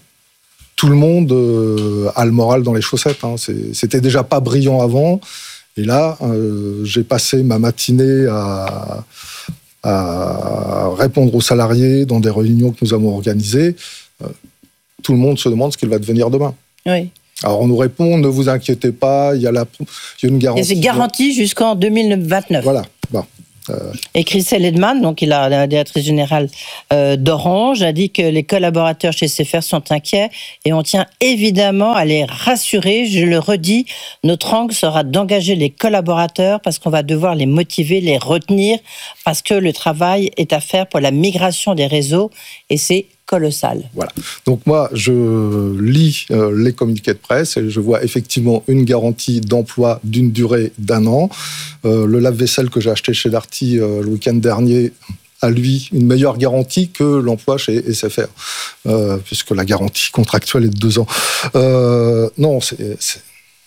tout le monde euh, a le moral dans les chaussettes. Hein. C'est, c'était déjà pas brillant avant. Et là, euh, j'ai passé ma matinée à, à répondre aux salariés dans des réunions que nous avons organisées. Euh, tout le monde se demande ce qu'il va devenir demain. Oui. Alors on nous répond, ne vous inquiétez pas, il y a, la, il y a une garantie. Il y a une garantie jusqu'en deux mille vingt-neuf. Voilà. Bon. Euh... Et Chris Edman, donc il a la directrice générale euh, d'Orange, a dit que les collaborateurs chez S F R sont inquiets et on tient évidemment à les rassurer. Je le redis, notre angle sera d'engager les collaborateurs parce qu'on va devoir les motiver, les retenir, parce que le travail est à faire pour la migration des réseaux et c'est colossal. Voilà. Donc moi, je lis euh, les communiqués de presse et je vois effectivement une garantie d'emploi d'une durée d'un an. Euh, le lave-vaisselle que j'ai acheté chez Darty euh, le week-end dernier a, lui, une meilleure garantie que l'emploi chez S F R, euh, puisque la garantie contractuelle est de deux ans. Euh, non, c'est... c'est...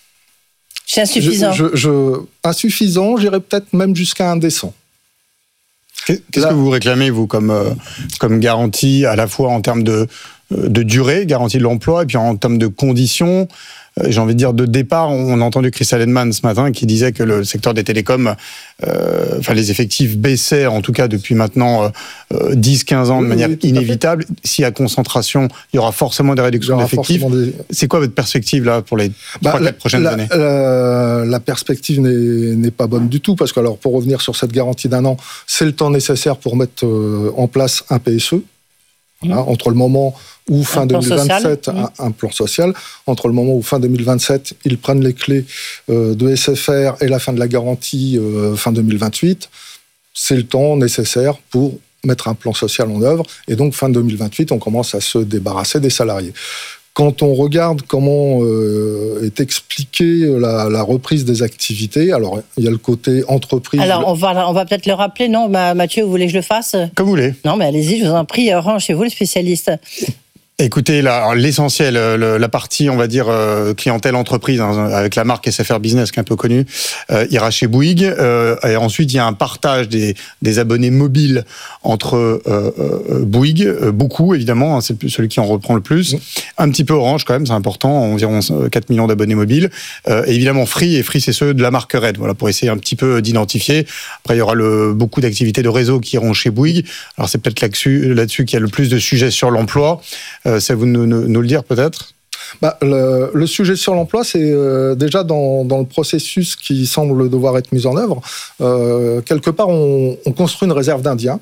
C'est insuffisant. Je, je, je, insuffisant, j'irais peut-être même jusqu'à indécent. Qu'est-ce Là, que vous réclamez, vous, comme, euh, comme garantie, à la fois en termes de, de durée, garantie de l'emploi, et puis en termes de conditions, euh, j'ai envie de dire de départ. On a entendu Chris Edman ce matin qui disait que le secteur des télécoms, euh, enfin les effectifs baissaient, en tout cas depuis maintenant euh, dix à quinze ans de oui, manière oui, inévitable. S'il y a concentration, il y aura forcément des réductions d'effectifs. Des... C'est quoi votre perspective là pour les bah, trois quatre prochaines la, années la, la perspective n'est, n'est pas bonne du tout, parce que alors, pour revenir sur cette garantie d'un an, c'est le temps nécessaire pour mettre euh, en place un P S E. Hein, entre le moment où fin deux mille vingt-sept, un, un plan social, entre le moment où fin deux mille vingt-sept, ils prennent les clés euh, de S F R et la fin de la garantie euh, fin deux mille vingt-huit, c'est le temps nécessaire pour mettre un plan social en œuvre. Et donc, fin deux mille vingt-huit, on commence à se débarrasser des salariés. Quand on regarde comment euh, est expliquée la, la reprise des activités, alors il y a le côté entreprise. Alors on va, on va peut-être le rappeler, non Mathieu, vous voulez que je le fasse ? Comme vous voulez. Non, mais allez-y, je vous en prie, Orange, c'est vous le spécialiste. Écoutez, là, l'essentiel, le, la partie, on va dire, euh, clientèle entreprise, hein, avec la marque S F R Business, qui est un peu connue, euh, ira chez Bouygues. Euh, et ensuite, il y a un partage des, des abonnés mobiles entre euh, euh, Bouygues, euh, beaucoup, évidemment, hein, c'est celui qui en reprend le plus. Mmh. Un petit peu Orange, quand même, c'est important, environ quatre millions d'abonnés mobiles. Euh, et évidemment, Free, et Free, c'est ceux de la marque Red, voilà, pour essayer un petit peu d'identifier. Après, il y aura le, beaucoup d'activités de réseau qui iront chez Bouygues. Alors, c'est peut-être là-dessus, là-dessus qu'il y a le plus de sujets sur l'emploi. Euh, ça vous nous, nous, nous le dire peut-être ? Bah, le, le sujet sur l'emploi, c'est euh, déjà dans, dans le processus qui semble devoir être mis en œuvre. Euh, quelque part, on, on construit une réserve d'Indiens.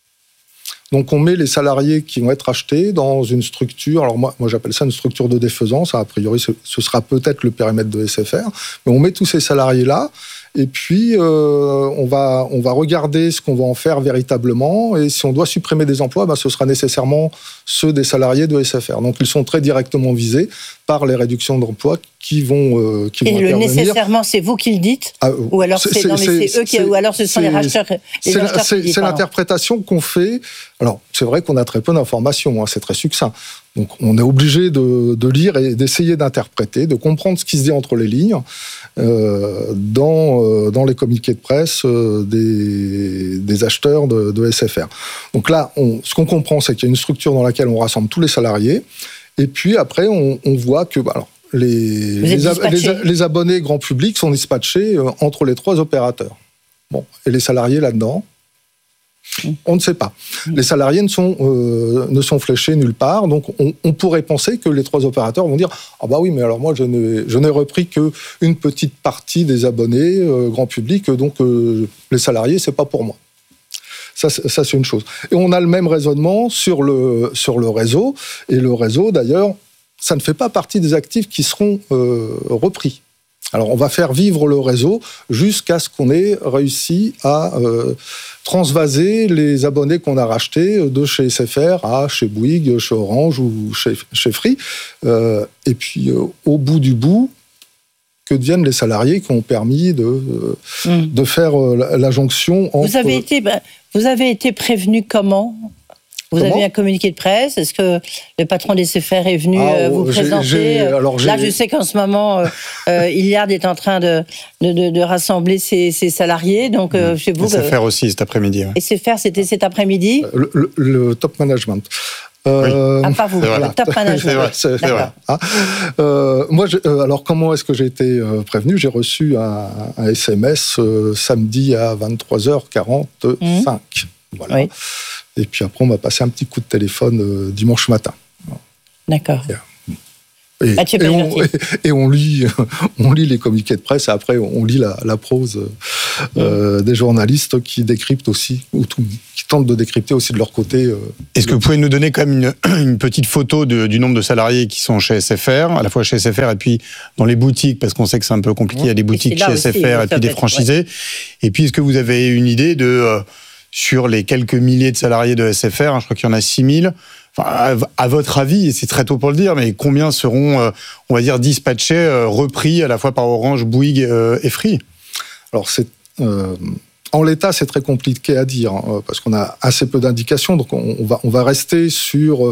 Donc, on met les salariés qui vont être achetés dans une structure. Alors, moi, moi j'appelle ça une structure de défaisance. A priori, ce, ce sera peut-être le périmètre de S F R. Mais on met tous ces salariés-là. Et puis, euh, on, va, on va regarder ce qu'on va en faire véritablement. Et si on doit supprimer des emplois, ben, ce sera nécessairement ceux des salariés de S F R. Donc, ils sont très directement visés par les réductions d'emplois qui vont, euh, qui vont intervenir. Et le nécessairement, c'est vous qui le dites ah, ou, alors c'est, c'est, non, mais c'est, c'est eux qui, ou alors ce sont les racheteurs, les c'est, acheteurs c'est, qui disent, c'est l'interprétation qu'on fait. Alors, c'est vrai qu'on a très peu d'informations, hein, c'est très succinct. Donc, on est obligé de, de lire et d'essayer d'interpréter, de comprendre ce qui se dit entre les lignes euh, dans, euh, dans les communiqués de presse euh, des, des acheteurs de, de S F R. Donc là, on, ce qu'on comprend, c'est qu'il y a une structure dans laquelle on rassemble tous les salariés. Et puis après, on, on voit que bah, alors, les, les, ab- les, les abonnés grand public sont dispatchés euh, entre les trois opérateurs. Bon, et les salariés là-dedans, on ne sait pas. Les salariés ne sont, euh, ne sont fléchés nulle part, donc on, on pourrait penser que les trois opérateurs vont dire « Ah bah oui, mais alors moi, je n'ai, je n'ai repris qu'une petite partie des abonnés euh, grand public, donc euh, les salariés, c'est pas pour moi. » Ça, ça, c'est une chose. Et on a le même raisonnement sur le, sur le réseau, et le réseau, d'ailleurs, ça ne fait pas partie des actifs qui seront euh, repris. Alors, on va faire vivre le réseau jusqu'à ce qu'on ait réussi à euh, transvaser les abonnés qu'on a rachetés de chez S F R à chez Bouygues, chez Orange ou chez, chez Free. Euh, et puis, euh, au bout du bout, que deviennent les salariés qui ont permis de, euh, mmh. de faire euh, la, la jonction entre... Vous avez été, bah, vous avez été prévenu comment ? Vous Comment avez un communiqué de presse. Est-ce que le patron des S F R est venu ah, vous j'ai, présenter j'ai, alors, Là, j'ai... je sais qu'en ce moment, euh, euh, Iliad est en train de, de, de, de rassembler ses, ses salariés. Donc, euh, chez vous, S F R euh... aussi cet après-midi. Ouais. S F R, c'était cet après-midi. Le, le, le top management. Euh, ah, pas vous, le top management. C'est vrai, c'est, c'est vrai. Ah, euh, moi, je, euh, alors, comment est-ce que j'ai été euh, prévenu ? J'ai reçu un, un S M S euh, samedi à vingt-trois heures quarante-cinq. Mmh. Voilà. Oui. Et puis après, on m'a passé un petit coup de téléphone euh, dimanche matin. D'accord. Yeah. Et, ah, et, on, et, et on lit, on lit les communiqués de presse. Et après, on lit la, la prose euh, mmh. des journalistes qui décryptent aussi, ou tout, qui tentent de décrypter aussi de leur côté. Euh, Est-ce que vous pouvez nous donner quand même une, une petite photo de, du nombre de salariés qui sont chez S F R, à la fois chez S F R et puis dans les boutiques, parce qu'on sait que c'est un peu compliqué. Mmh. Il y a des boutiques chez aussi, S F R et puis des franchisés. Ouais. Et puis, est-ce que vous avez une idée de euh, sur les quelques milliers de salariés de S F R, hein, je crois qu'il y en a six mille. Enfin, à votre avis, et c'est très tôt pour le dire, mais combien seront, euh, on va dire, dispatchés, euh, repris à la fois par Orange, Bouygues euh, et Free ? Alors, c'est, euh, en l'état, c'est très compliqué à dire, hein, parce qu'on a assez peu d'indications, donc on, on, va, on va rester sur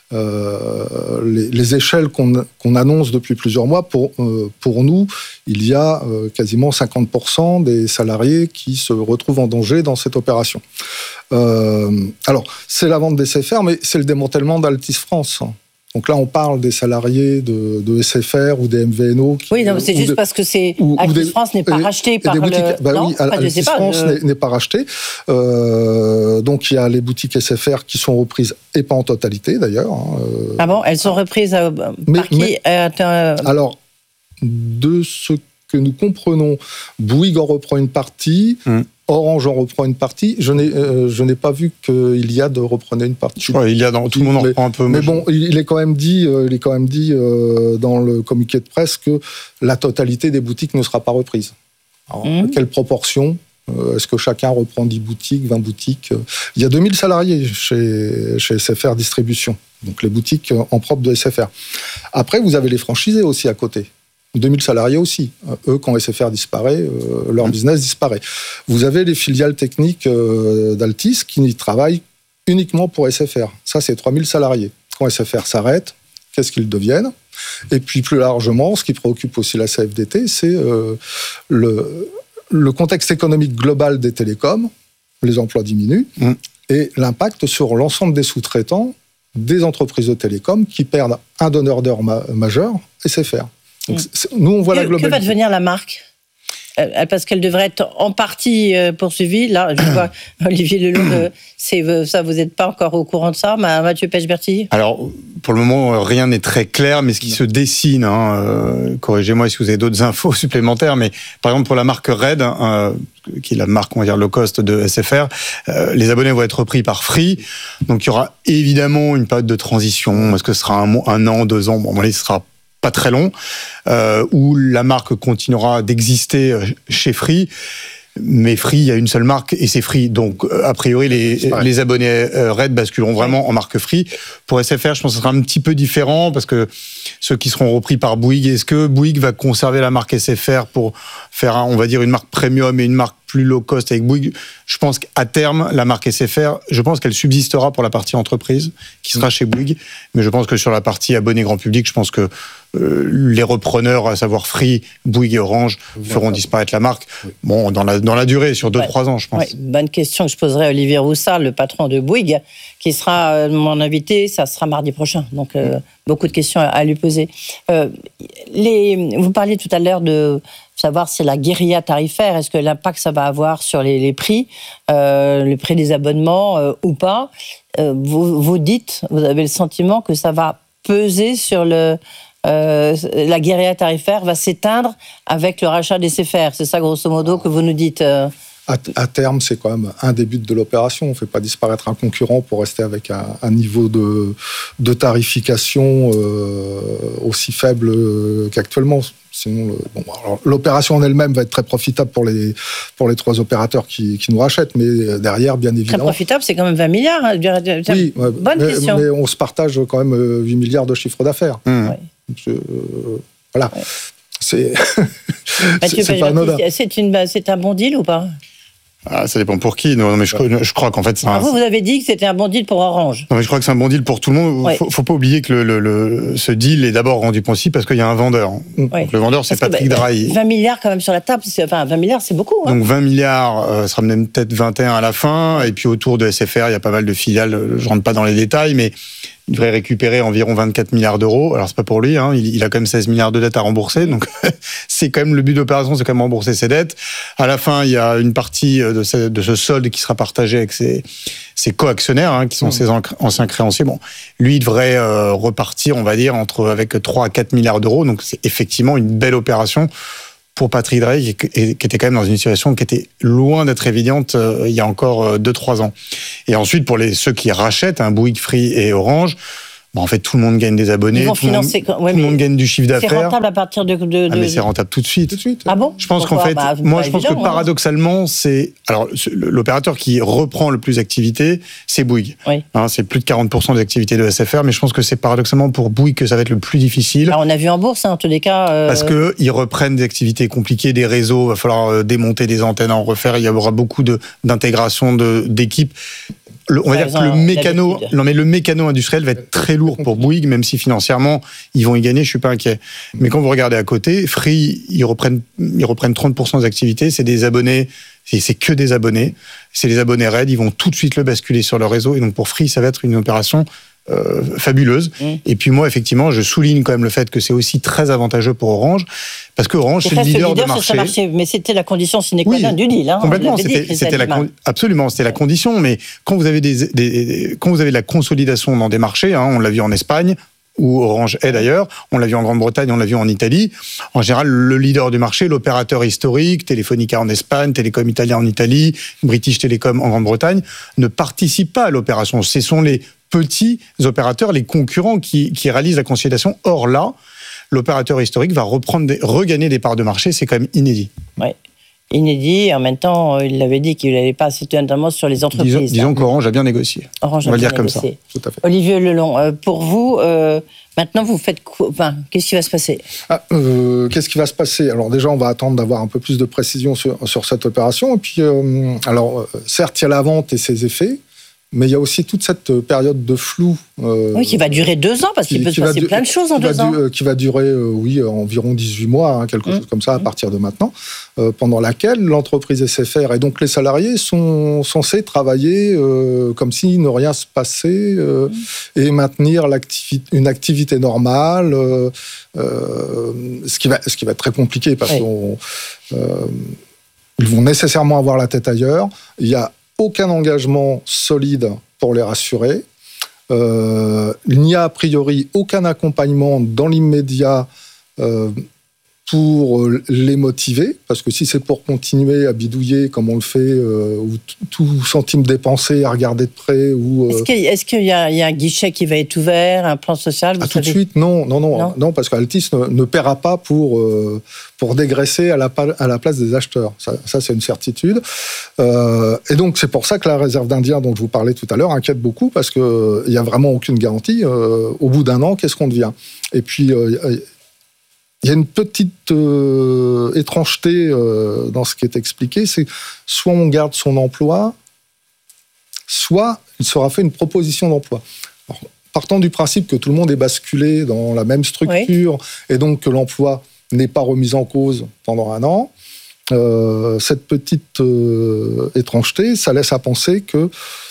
euh, les, les échelles qu'on, qu'on annonce depuis plusieurs mois. Pour, euh, pour nous, il y a euh, quasiment cinquante pour cent des salariés qui se retrouvent en danger dans cette opération. Euh, alors, c'est la vente des S F R, mais c'est le démantèlement d'Altis France. Donc là, on parle des salariés de, de S F R ou des M V N O. Qui, oui, non, c'est juste de, parce que c'est ou, Altis ou des, France n'est pas et, racheté et par boutiques, le... Bah non, oui, Altis France de... n'est, n'est pas racheté. Euh, donc il y a les boutiques S F R qui sont reprises, et pas en totalité d'ailleurs. Hein. Ah bon, elles sont reprises euh, mais, par qui mais, euh, Alors, de ce que nous comprenons, Bouygues en reprend une partie... Hum. Orange en reprend une partie. Je n'ai, euh, je n'ai pas vu qu'il y a de reprenait une partie. Je crois il y a dans, tout le monde en reprend un peu. Mais bon, il est quand même dit, euh, il est quand même dit euh, dans le communiqué de presse que la totalité des boutiques ne sera pas reprise. Alors, mmh. Quelle proportion ? euh, Est-ce que chacun reprend dix boutiques, vingt boutiques ? Il y a deux mille salariés chez, chez S F R Distribution, donc les boutiques en propre de S F R. Après, vous avez les franchisés aussi à côté. deux mille salariés aussi. Eux, quand S F R disparaît, euh, leur mmh. business disparaît. Vous avez les filiales techniques euh, d'Altis qui travaillent uniquement pour S F R. Ça, c'est trois mille salariés. Quand S F R s'arrête, qu'est-ce qu'ils deviennent ? Et puis, plus largement, ce qui préoccupe aussi la C F D T, c'est euh, le, le contexte économique global des télécoms. Les emplois diminuent. Mmh. Et l'impact sur l'ensemble des sous-traitants des entreprises de télécoms qui perdent un donneur d'heures ma- majeur, S F R. Donc, nous, on voit que, la globalité. Que va devenir la marque ? Parce qu'elle devrait être en partie poursuivie. Là, je vois Olivier Leloux, c'est, ça, vous n'êtes pas encore au courant de ça, Mathieu Pechberti ? Alors, pour le moment, rien n'est très clair, mais ce qui se dessine, hein, euh, corrigez-moi si vous avez d'autres infos supplémentaires, mais par exemple, pour la marque Red, hein, euh, qui est la marque, on va dire, low cost de S F R, euh, les abonnés vont être repris par Free. Donc, il y aura évidemment une période de transition. Est-ce que ce sera un, un an, deux ans ? Bon, ce sera pas très long, euh, où la marque continuera d'exister chez Free. Mais Free, il y a une seule marque et c'est Free. Donc, a priori, les, les abonnés Red basculeront vraiment en marque Free. Pour S F R, je pense que ce sera un petit peu différent parce que ceux qui seront repris par Bouygues, est-ce que Bouygues va conserver la marque S F R pour faire, on va dire, une marque premium et une marque plus low cost avec Bouygues ? Je pense qu'à terme, la marque S F R, je pense qu'elle subsistera pour la partie entreprise qui sera chez Bouygues. Mais je pense que sur la partie abonnés grand public, je pense que euh, les repreneurs, à savoir Free, Bouygues et Orange, feront disparaître la marque. Bon, dans la, dans la durée, sur deux trois ouais. ans, je pense. Ouais. Bonne question que je poserai à Olivier Roussard, le patron de Bouygues, qui sera euh, mon invité. Ça sera mardi prochain. Donc, euh, mmh. beaucoup de questions à, à lui poser. Euh, les, vous parliez tout à l'heure de savoir si la guérilla tarifaire, est-ce que l'impact ça va avoir sur les, les prix, euh, le prix des abonnements euh, ou pas. Euh, vous, vous dites, vous avez le sentiment que ça va peser sur le... Euh, la guérilla tarifaire va s'éteindre avec le rachat des S F R. C'est ça, grosso modo, que vous nous dites euh... à, à terme, c'est quand même un des buts de l'opération. On ne fait pas disparaître un concurrent pour rester avec un, un niveau de, de tarification euh, aussi faible qu'actuellement. Sinon, le, bon, alors, l'opération en elle-même va être très profitable pour les, pour les trois opérateurs qui, qui nous rachètent, mais derrière, bien évidemment... Très profitable, c'est quand même vingt milliards. Hein. Oui, bonne mais, question. Mais on se partage quand même huit milliards de chiffre d'affaires. Mmh. Ouais. Je, euh, voilà. Ouais. C'est, c'est, c'est pas anodin. C'est, une, c'est un bon deal ou pas ? Ah, ça dépend pour qui. Non, mais je, je crois qu'en fait, c'est un... Vous, vous avez dit que c'était un bon deal pour Orange. Non, mais je crois que c'est un bon deal pour tout le monde. Ouais. Faut, faut pas oublier que le, le, le, ce deal est d'abord rendu possible parce qu'il y a un vendeur. Ouais. Donc, le vendeur, c'est parce Patrick que, bah, Drahi. vingt milliards quand même sur la table. C'est, enfin, vingt milliards, c'est beaucoup. Hein. Donc, vingt milliards, euh, sera même peut-être vingt et un à la fin. Et puis, autour de S F R, il y a pas mal de filiales. Je rentre pas dans les détails, mais il devrait récupérer environ vingt-quatre milliards d'euros. Alors c'est pas pour lui, hein, il, il a quand même seize milliards de dettes à rembourser, donc c'est quand même le but de l'opération, c'est quand même rembourser ses dettes. À la fin, il y a une partie de ce, de ce solde qui sera partagé avec ses, ses co-actionnaires, hein, qui sont mmh. ses anciens créanciers. Bon, lui, il devrait euh, repartir, on va dire, entre avec trois à quatre milliards d'euros. Donc c'est effectivement une belle opération pour Patrick Drahi, qui était quand même dans une situation qui était loin d'être évidente euh, il y a encore deux trois ans. Et ensuite, pour les, ceux qui rachètent, hein, Bouygues, Free et Orange, bon, en fait, tout le monde gagne des abonnés, tout, financer, le monde, ouais, tout le monde gagne du chiffre d'affaires. C'est rentable à partir de... de, de... Ah, mais c'est rentable tout de suite. Tout de suite. Ah bon? Je pense Pourquoi? qu'en fait, bah, moi, je pense que hein. paradoxalement, c'est... Alors, l'opérateur qui reprend le plus d'activités, c'est Bouygues. Oui. Hein, c'est plus de quarante pour cent des activités de S F R, mais je pense que c'est paradoxalement pour Bouygues que ça va être le plus difficile. Alors, on a vu en bourse, hein, en tous les cas... Euh... Parce qu'ils reprennent des activités compliquées, des réseaux, il va falloir démonter des antennes, en refaire, il y aura beaucoup de, d'intégration de, d'équipes. Le, on va dire que le mécano, non mais le mécano industriel va être très lourd pour Bouygues, même si financièrement ils vont y gagner, je suis pas inquiet. Mais quand vous regardez à côté, Free, ils reprennent, ils reprennent trente pour cent des activités, c'est des abonnés, c'est, c'est que des abonnés, c'est les abonnés raides, ils vont tout de suite le basculer sur leur réseau, et donc pour Free, ça va être une opération euh, fabuleuse. Mmh. Et puis moi, effectivement, je souligne quand même le fait que c'est aussi très avantageux pour Orange, parce que Orange, c'est, c'est le leader, leader de marché. marché. Mais c'était la condition sine qua non oui, du deal. Hein, complètement, c'était, dit, c'était la con... absolument, c'était la condition. Mais quand vous avez des, des, quand vous avez de la consolidation dans des marchés, hein, on l'a vu en Espagne, où Orange est d'ailleurs, on l'a vu en Grande-Bretagne, on l'a vu en Italie. En général, le leader du marché, l'opérateur historique, Telefonica en Espagne, Telecom Italia en Italie, British Telecom en Grande-Bretagne, ne participe pas à l'opération. Ce sont les petits opérateurs, les concurrents qui, qui réalisent la consolidation. Or là, l'opérateur historique va reprendre des, regagner des parts de marché, c'est quand même inédit. Oui, inédit. Et en même temps, il avait dit qu'il n'allait pas citer notamment sur les entreprises. Disons, disons qu'Orange a bien négocié. Orange On va a bien dire négocié. Comme ça. Tout à fait. Olivier Lelon, euh, pour vous, euh, maintenant, vous faites quoi? Enfin, qu'est-ce qui va se passer? ah, euh, Qu'est-ce qui va se passer? Alors déjà, on va attendre d'avoir un peu plus de précision sur, sur cette opération. Et puis, euh, alors, certes, il y a la vente et ses effets. Mais il y a aussi toute cette période de flou. Euh, oui, qui va durer deux ans, parce qu'il peut se passer du, plein de choses en deux ans. Du, qui va durer, euh, oui, environ dix-huit mois, hein, quelque mmh. chose comme ça, à partir de maintenant, euh, pendant laquelle l'entreprise S F R et donc les salariés sont censés travailler euh, comme si ne rien se passait euh, mmh. et maintenir l'activité, une activité normale, euh, euh, ce, qui va, ce qui va être très compliqué, parce oui. qu'ils euh, vont nécessairement avoir la tête ailleurs. Il y a aucun engagement solide pour les rassurer. Euh, il n'y a a priori aucun accompagnement dans l'immédiat euh, pour les motiver, parce que si c'est pour continuer à bidouiller comme on le fait, euh, ou t- tout centime dépensé à regarder de près, ou... Euh... Est-ce qu'il, est-ce qu'il y a, il y a un guichet qui va être ouvert, un plan social vous ah, tout de suite, non, non, non, non, non parce qu'Altis ne, ne paiera pas pour, euh, pour dégraisser à la, à la place des acheteurs. Ça, ça c'est une certitude. Euh, et donc, c'est pour ça que la réserve d'Indiens dont je vous parlais tout à l'heure inquiète beaucoup, parce qu'il n'y a vraiment aucune garantie. Euh, au bout d'un an, qu'est-ce qu'on devient? Et puis... Euh, il y a une petite euh, étrangeté euh, dans ce qui est expliqué, c'est soit on garde son emploi, soit il sera fait une proposition d'emploi. Alors, partant du principe que tout le monde est basculé dans la même structure, oui. et donc que l'emploi n'est pas remis en cause pendant un an, euh, cette petite euh, étrangeté, ça laisse à penser que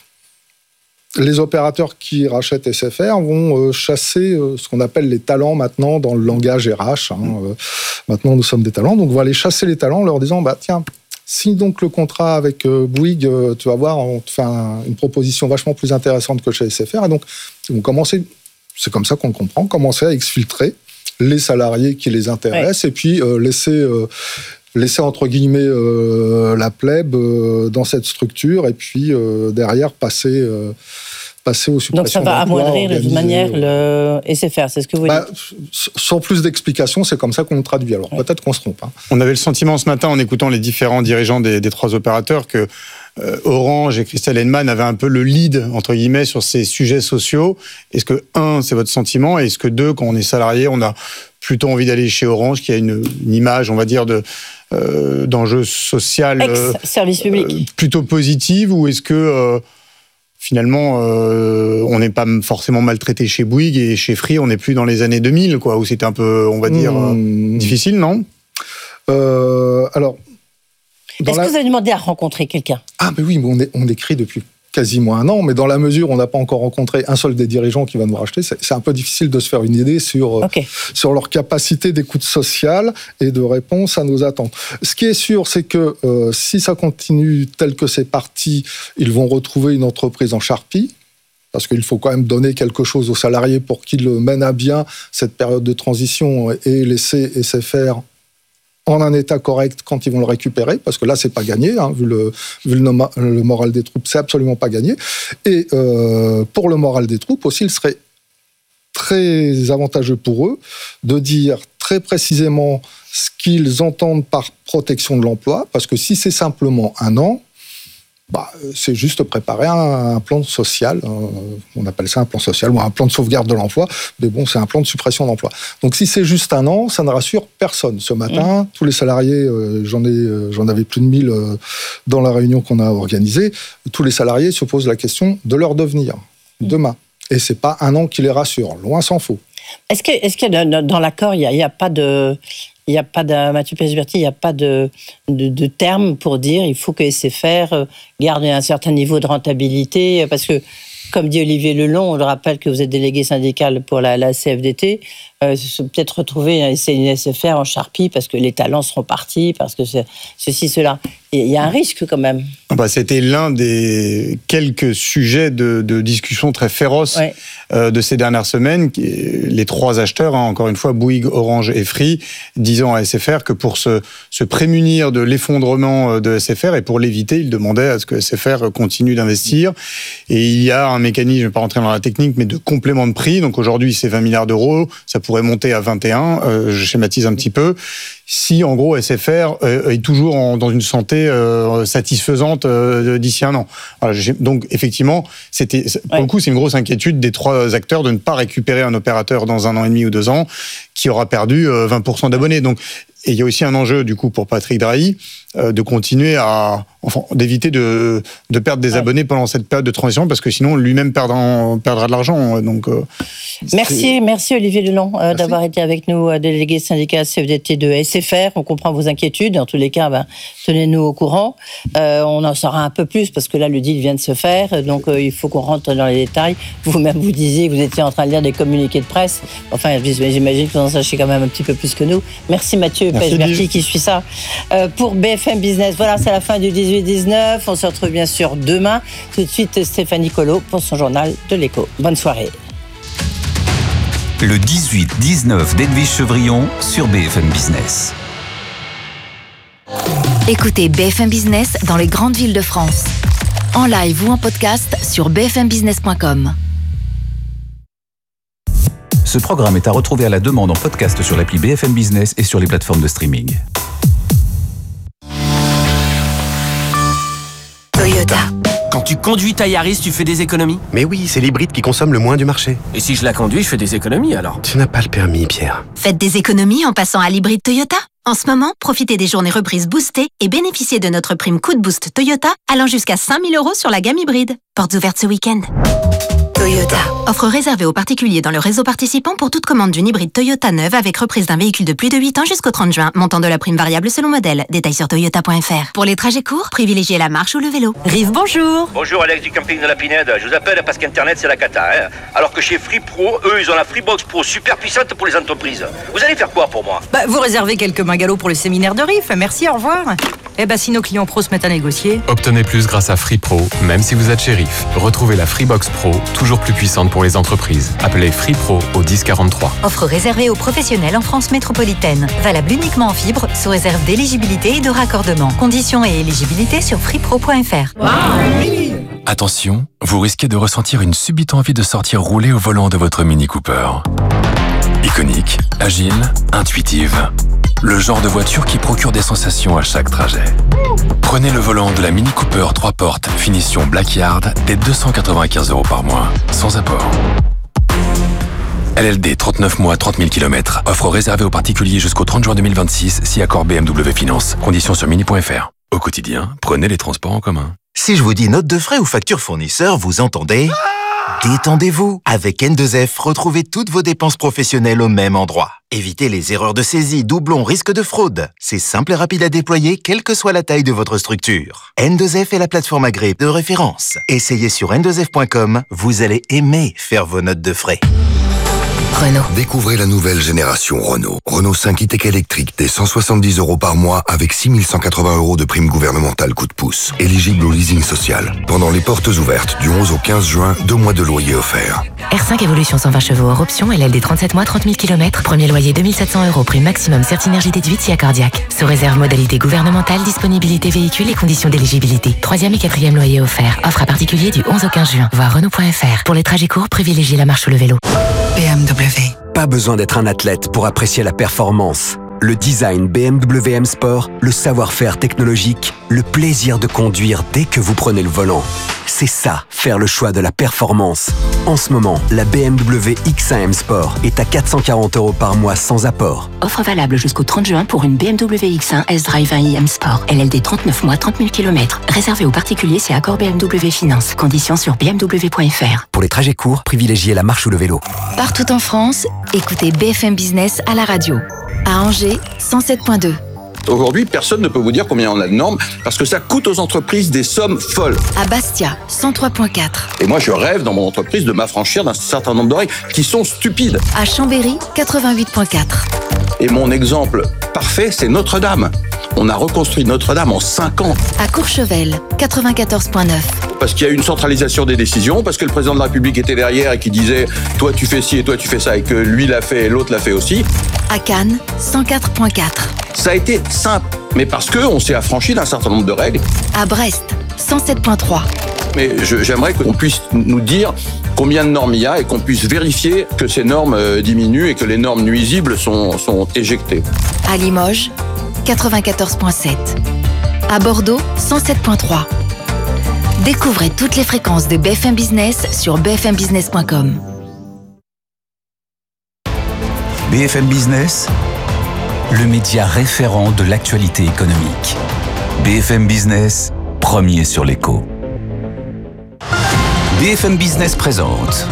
les opérateurs qui rachètent S F R vont chasser ce qu'on appelle les talents maintenant dans le langage R H. Hein. Maintenant, nous sommes des talents, donc on va aller chasser les talents en leur disant bah, « Tiens, si donc le contrat avec Bouygues, tu vas voir, on te fait un, une proposition vachement plus intéressante que chez S F R. » Et donc, ils vont commencer, c'est comme ça qu'on le comprend, commencer à exfiltrer les salariés qui les intéressent, ouais. et puis euh, laisser... Euh, laisser entre guillemets euh, la plèbe euh, dans cette structure et puis euh, derrière passer euh, passer aux suppressions. Donc ça va amoindrir de toute manière le S F R, c'est ce que vous bah, dites. Sans plus d'explications, c'est comme ça qu'on le traduit. Alors ouais. peut-être qu'on se trompe. Hein. On avait le sentiment ce matin en écoutant les différents dirigeants des, des trois opérateurs que euh, Orange et Christelle Henneman avaient un peu le lead entre guillemets sur ces sujets sociaux. Est-ce que un, c'est votre sentiment, et est-ce que deux, quand on est salarié, on a plutôt envie d'aller chez Orange, qui a une, une image, on va dire, de Euh, d'enjeux social euh, service public euh, plutôt positive, ou est-ce que euh, finalement euh, on n'est pas forcément maltraité chez Bouygues et chez Free on n'est plus dans les années deux mille quoi, où c'était un peu on va dire mmh. euh, difficile, non euh, alors est-ce la... que vous avez demandé à rencontrer quelqu'un? Ah mais oui, mais on, est, on écrit depuis quasiment un an, mais dans la mesure où on n'a pas encore rencontré un seul des dirigeants qui va nous racheter, c'est, c'est un peu difficile de se faire une idée sur, okay. sur leur capacité d'écoute sociale et de réponse à nos attentes. Ce qui est sûr, c'est que euh, si ça continue tel que c'est parti, ils vont retrouver une entreprise en charpie, parce qu'il faut quand même donner quelque chose aux salariés pour qu'ils mènent à bien cette période de transition et laisser S F R en un état correct quand ils vont le récupérer, parce que là, c'est pas gagné, hein, vu, le, vu le, le moral des troupes, c'est absolument pas gagné. Et euh, pour le moral des troupes aussi, il serait très avantageux pour eux de dire très précisément ce qu'ils entendent par protection de l'emploi, parce que si c'est simplement un an, bah, c'est juste préparer un, un plan social, euh, on appelle ça un plan social, ou un plan de sauvegarde de l'emploi, mais bon, c'est un plan de suppression d'emploi. Donc si c'est juste un an, ça ne rassure personne. Ce matin, mmh. tous les salariés, euh, j'en ai, euh, j'en avais plus de mille euh, dans la réunion qu'on a organisée, tous les salariés se posent la question de leur devenir, mmh. demain. Et c'est pas un an qui les rassure, loin s'en faut. Est-ce que, est-ce que dans l'accord, il n'y a, y a pas de... Il n'y a pas de, Mathieu Pérez-Berty, il n'y a pas de, de, de terme pour dire il faut que S F R garde un certain niveau de rentabilité, parce que, comme dit Olivier Lelon, on le rappelle que vous êtes délégué syndical pour la, la C F D T, euh, peut-être retrouver une S F R en charpie parce que les talents seront partis, parce que c'est, ceci, cela. Il y a un risque quand même. Bah, c'était l'un des quelques sujets de, de discussion très féroces ouais. euh, de ces dernières semaines. Les trois acheteurs, hein, encore une fois, Bouygues, Orange et Free, disant à S F R que pour se, se prémunir de l'effondrement de S F R et pour l'éviter, ils demandaient à ce que S F R continue d'investir. Et il y a un mécanisme, je ne vais pas rentrer dans la technique, mais de complément de prix. Donc aujourd'hui, c'est vingt milliards d'euros. Ça pourrait monter à vingt et un. Euh, je schématise un petit peu. Si, en gros, S F R est toujours en, dans une santé euh, satisfaisante euh, d'ici un an. Voilà, donc, effectivement, c'était, pour ouais. le coup, c'est une grosse inquiétude des trois acteurs de ne pas récupérer un opérateur dans un an et demi ou deux ans qui aura perdu euh, vingt pour cent d'abonnés. Donc, et il y a aussi un enjeu, du coup, pour Patrick Drahi, euh, de continuer à, enfin, d'éviter de, de perdre des ouais. abonnés pendant cette période de transition, parce que sinon, lui-même perdra, perdra de l'argent. Donc, euh, merci, merci Olivier Lelon euh, d'avoir été avec nous, euh, délégué syndicat C F D T de S F R. On comprend vos inquiétudes. En tous les cas, ben, tenez-nous au courant. Euh, on en saura un peu plus, parce que là, le deal vient de se faire. Donc, euh, il faut qu'on rentre dans les détails. Vous-même, vous disiez que vous étiez en train de lire des communiqués de presse. Enfin, j'imagine que vous en sachez quand même un petit peu plus que nous. Merci Mathieu Pérez-Berty qui suit ça euh, pour B F M Business. Voilà, c'est la fin du dix-huit dix-neuf. On se retrouve bien sûr demain. Tout de suite, Stéphanie Colo pour son journal de l'écho. Bonne soirée. Le dix-huit dix-neuf d'Edwige Chevrillon sur B F M Business. Écoutez B F M Business dans les grandes villes de France. En live ou en podcast sur b f m business point com. Ce programme est à retrouver à la demande en podcast sur l'appli B F M Business et sur les plateformes de streaming. Toyota. Quand tu conduis ta Yaris, tu fais des économies ? Mais oui, c'est l'hybride qui consomme le moins du marché. Et si je la conduis, je fais des économies alors ? Tu n'as pas le permis, Pierre. Faites des économies en passant à l'hybride Toyota. En ce moment, profitez des journées reprises boostées et bénéficiez de notre prime coup de boost Toyota allant jusqu'à cinq mille euros sur la gamme hybride. Portes ouvertes ce week-end. Toyota. Offre réservée aux particuliers dans le réseau participant pour toute commande d'une hybride Toyota neuve avec reprise d'un véhicule de plus de huit ans jusqu'au trente juin. Montant de la prime variable selon modèle. Détails sur toyota point f r. Pour les trajets courts, privilégiez la marche ou le vélo. Rive, bonjour. Bonjour, Alex du camping de la Pinède. Je vous appelle parce qu'Internet, c'est la cata. Hein, alors que chez Free Pro, eux, ils ont la Freebox Pro super puissante pour les entreprises. Vous allez faire quoi pour moi ? Bah, vous réservez quelques mingalots pour le séminaire de Riff. Merci, au revoir. Eh ben, si nos clients pros se mettent à négocier. Obtenez plus grâce à Free Pro, même si vous êtes chez Riff. Retrouvez la Freebox Pro, toujours plus puissante pour les entreprises. Appelez Free Pro au dix quarante-trois. Offre réservée aux professionnels en France métropolitaine. Valable uniquement en fibre, sous réserve d'éligibilité et de raccordement. Conditions et éligibilité sur freepro point f r. Wow. Attention, vous risquez de ressentir une subite envie de sortir rouler au volant de votre Mini Cooper. Iconique, agile, intuitive. Le genre de voiture qui procure des sensations à chaque trajet. Prenez le volant de la Mini Cooper trois portes, finition Blackyard, dès deux cent quatre-vingt-quinze euros par mois, sans apport. L L D trente-neuf mois, trente mille kilomètres. Offre réservée aux particuliers jusqu'au trente juin deux mille vingt-six, si accord B M W Finance. Conditions sur mini point f r. Au quotidien, prenez les transports en commun. Si je vous dis note de frais ou facture fournisseur, vous entendez... Détendez-vous. Avec N deux F, retrouvez toutes vos dépenses professionnelles au même endroit. Évitez les erreurs de saisie, doublons, risques de fraude. C'est simple et rapide à déployer, quelle que soit la taille de votre structure. N deux F est la plateforme agréée de référence. Essayez sur N deux F point com, vous allez aimer faire vos notes de frais. Renault. Découvrez la nouvelle génération Renault. Renault cinq e-Tech électrique dès cent soixante-dix euros par mois avec six mille cent quatre-vingts euros de prime gouvernementale coup de pouce. Éligible au leasing social. Pendant les portes ouvertes du onze au quinze juin, deux mois de loyer offerts. R cinq Evolution cent vingt chevaux hors option, L L D trente-sept mois, trente mille kilomètres. Premier loyer deux mille sept cents euros, prime maximum Certinergie déduite si accordiaque. Sous réserve modalité gouvernementale, disponibilité véhicule et conditions d'éligibilité. Troisième et quatrième loyer offert. Offre à particulier du onze au quinze juin. Voir Renault point F R. Pour les trajets courts, privilégiez la marche ou le vélo. B M W. Pas besoin d'être un athlète pour apprécier la performance. Le design B M W M Sport, le savoir-faire technologique, le plaisir de conduire dès que vous prenez le volant. C'est ça, faire le choix de la performance. En ce moment, la B M W X un M Sport est à quatre cent quarante euros par mois sans apport. Offre valable jusqu'au trente juin pour une B M W X un S-Drive un i M Sport. L L D trente-neuf mois, trente mille kilomètres. Réservé aux particuliers, c'est accord B M W Finance. Conditions sur b m w point f r. Pour les trajets courts, privilégiez la marche ou le vélo. Partout en France, écoutez B F M Business à la radio. À Angers, cent sept virgule deux. Aujourd'hui, personne ne peut vous dire combien on a de normes parce que ça coûte aux entreprises des sommes folles. À Bastia, cent trois virgule quatre. Et moi, je rêve dans mon entreprise de m'affranchir d'un certain nombre de règles qui sont stupides. À Chambéry, quatre-vingt-huit virgule quatre. Et mon exemple parfait, c'est Notre-Dame. On a reconstruit Notre-Dame en cinq ans. À Courchevel, quatre-vingt-quatorze virgule neuf. Parce qu'il y a eu une centralisation des décisions, parce que le président de la République était derrière et qui disait « toi tu fais ci et toi tu fais ça » et que lui l'a fait et l'autre l'a fait aussi. À Cannes, cent quatre virgule quatre. Ça a été simple, mais parce qu'on s'est affranchi d'un certain nombre de règles. À Brest, cent sept virgule trois. Mais je, j'aimerais qu'on puisse nous dire combien de normes il y a et qu'on puisse vérifier que ces normes diminuent et que les normes nuisibles sont, sont éjectées. À Limoges, quatre-vingt-quatorze virgule sept. À Bordeaux, cent sept virgule trois. Découvrez toutes les fréquences de B F M Business sur b f m business point com. B F M Business, le média référent de l'actualité économique. B F M Business, premier sur l'écho. B F M Business présente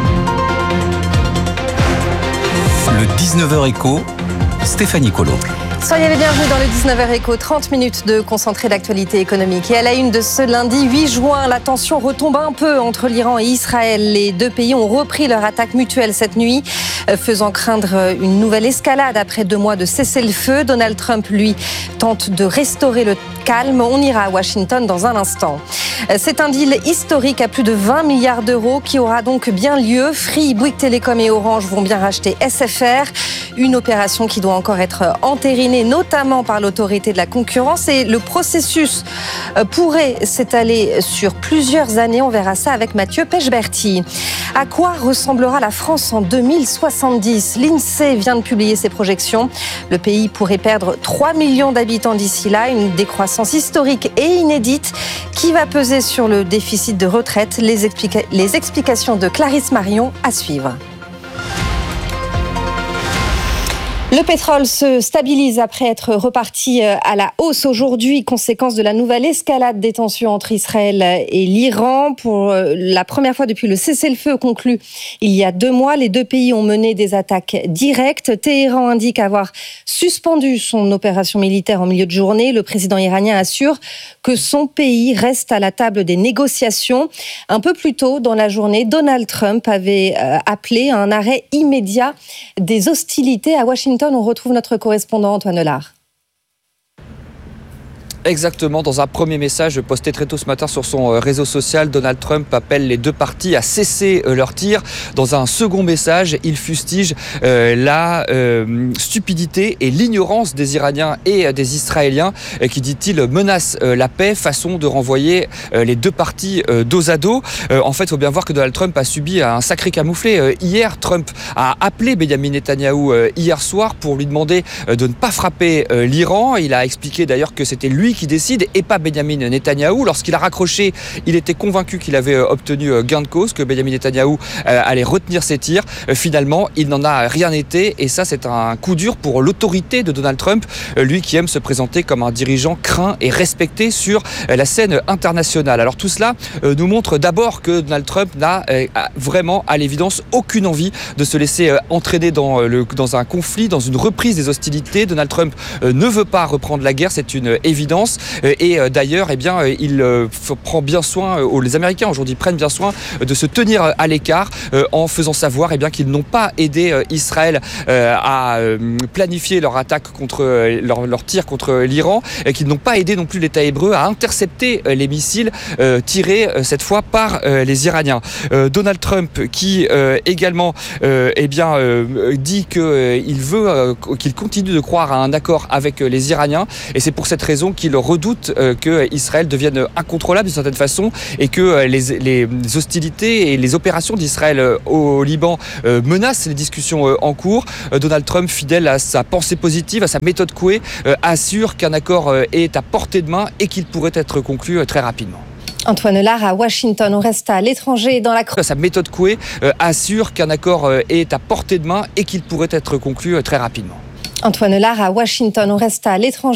le dix-neuf heures écho, Stéphanie Colo. Soyez les bienvenus dans le dix-neuf heures écho, trente minutes de concentré d'actualité économique. Et à la une de ce lundi huit juin, la tension retombe un peu entre l'Iran et Israël. Les deux pays ont repris leur attaque mutuelle cette nuit, faisant craindre une nouvelle escalade après deux mois de cessez-le-feu. Donald Trump, lui, tente de restaurer le calme. On ira à Washington dans un instant. C'est un deal historique à plus de vingt milliards d'euros qui aura donc bien lieu. Free, Bouygues Télécom et Orange vont bien racheter S F R. Une opération qui doit encore être entérinée, notamment par l'autorité de la concurrence. Et le processus pourrait s'étaler sur plusieurs années. On verra ça avec Mathieu Pechberti. À quoi ressemblera la France en deux mille soixante-dix ? L'INSEE vient de publier ses projections. Le pays pourrait perdre trois millions d'habitants d'ici là, une décroissance historique et inédite qui va peser sur le déficit de retraite. Les, explica- les explications de Clarisse Marion à suivre. Le pétrole se stabilise après être reparti à la hausse aujourd'hui, conséquence de la nouvelle escalade des tensions entre Israël et l'Iran. Pour la première fois depuis le cessez-le-feu conclu il y a deux mois, les deux pays ont mené des attaques directes. Téhéran indique avoir suspendu son opération militaire en milieu de journée. Le président iranien assure que son pays reste à la table des négociations. Un peu plus tôt dans la journée, Donald Trump avait appelé à un arrêt immédiat des hostilités à Washington. On retrouve notre correspondant Antoine Lard. Exactement, dans un premier message posté très tôt ce matin sur son réseau social, Donald Trump appelle les deux parties à cesser leurs tirs. Dans un second message, il fustige euh, la euh, stupidité et l'ignorance des Iraniens et des Israéliens euh, qui, dit-il, menacent euh, la paix, façon de renvoyer euh, les deux parties euh, dos à dos. Euh, en fait, il faut bien voir que Donald Trump a subi un sacré camouflet. Euh, hier, Trump a appelé Benyamin Netanyahou euh, hier soir pour lui demander euh, de ne pas frapper euh, l'Iran. Il a expliqué d'ailleurs que c'était lui lui qui décide et pas Benyamin Netanyahou. Lorsqu'il a raccroché, il était convaincu qu'il avait obtenu gain de cause, que Benyamin Netanyahou allait retenir ses tirs. Finalement, il n'en a rien été et ça, c'est un coup dur pour l'autorité de Donald Trump, lui qui aime se présenter comme un dirigeant craint et respecté sur la scène internationale. Alors tout cela nous montre d'abord que Donald Trump n'a vraiment, à l'évidence, aucune envie de se laisser entraîner dans, le, dans un conflit, dans une reprise des hostilités. Donald Trump ne veut pas reprendre la guerre, c'est une évidence. Et d'ailleurs, eh bien, il prend bien soin, les Américains aujourd'hui prennent bien soin de se tenir à l'écart en faisant savoir eh bien, qu'ils n'ont pas aidé Israël à planifier leur attaque contre leur, leur tir contre l'Iran, et qu'ils n'ont pas aidé non plus l'État hébreu à intercepter les missiles euh, tirés euh, cette fois par euh, les Iraniens. Euh, Donald Trump qui euh, également euh, eh bien, euh, dit qu'il euh, veut euh, qu'il continue de croire à un accord avec euh, les Iraniens, et c'est pour cette raison qu'il redoute euh, que Israël devienne incontrôlable d'une certaine façon et que euh, les, les hostilités et les opérations d'Israël euh, au Liban euh, menacent les discussions euh, en cours. Euh, Donald Trump, fidèle à sa pensée positive, à sa méthode Coué, euh, assure qu'un accord euh, est à portée de main et qu'il pourrait être conclu euh, très rapidement. Antoine Lard à Washington, on reste à l'étranger dans la... Sa méthode Coué euh, assure qu'un accord euh, est à portée de main et qu'il pourrait être conclu euh, très rapidement. Antoine Lard à Washington, on reste à l'étranger.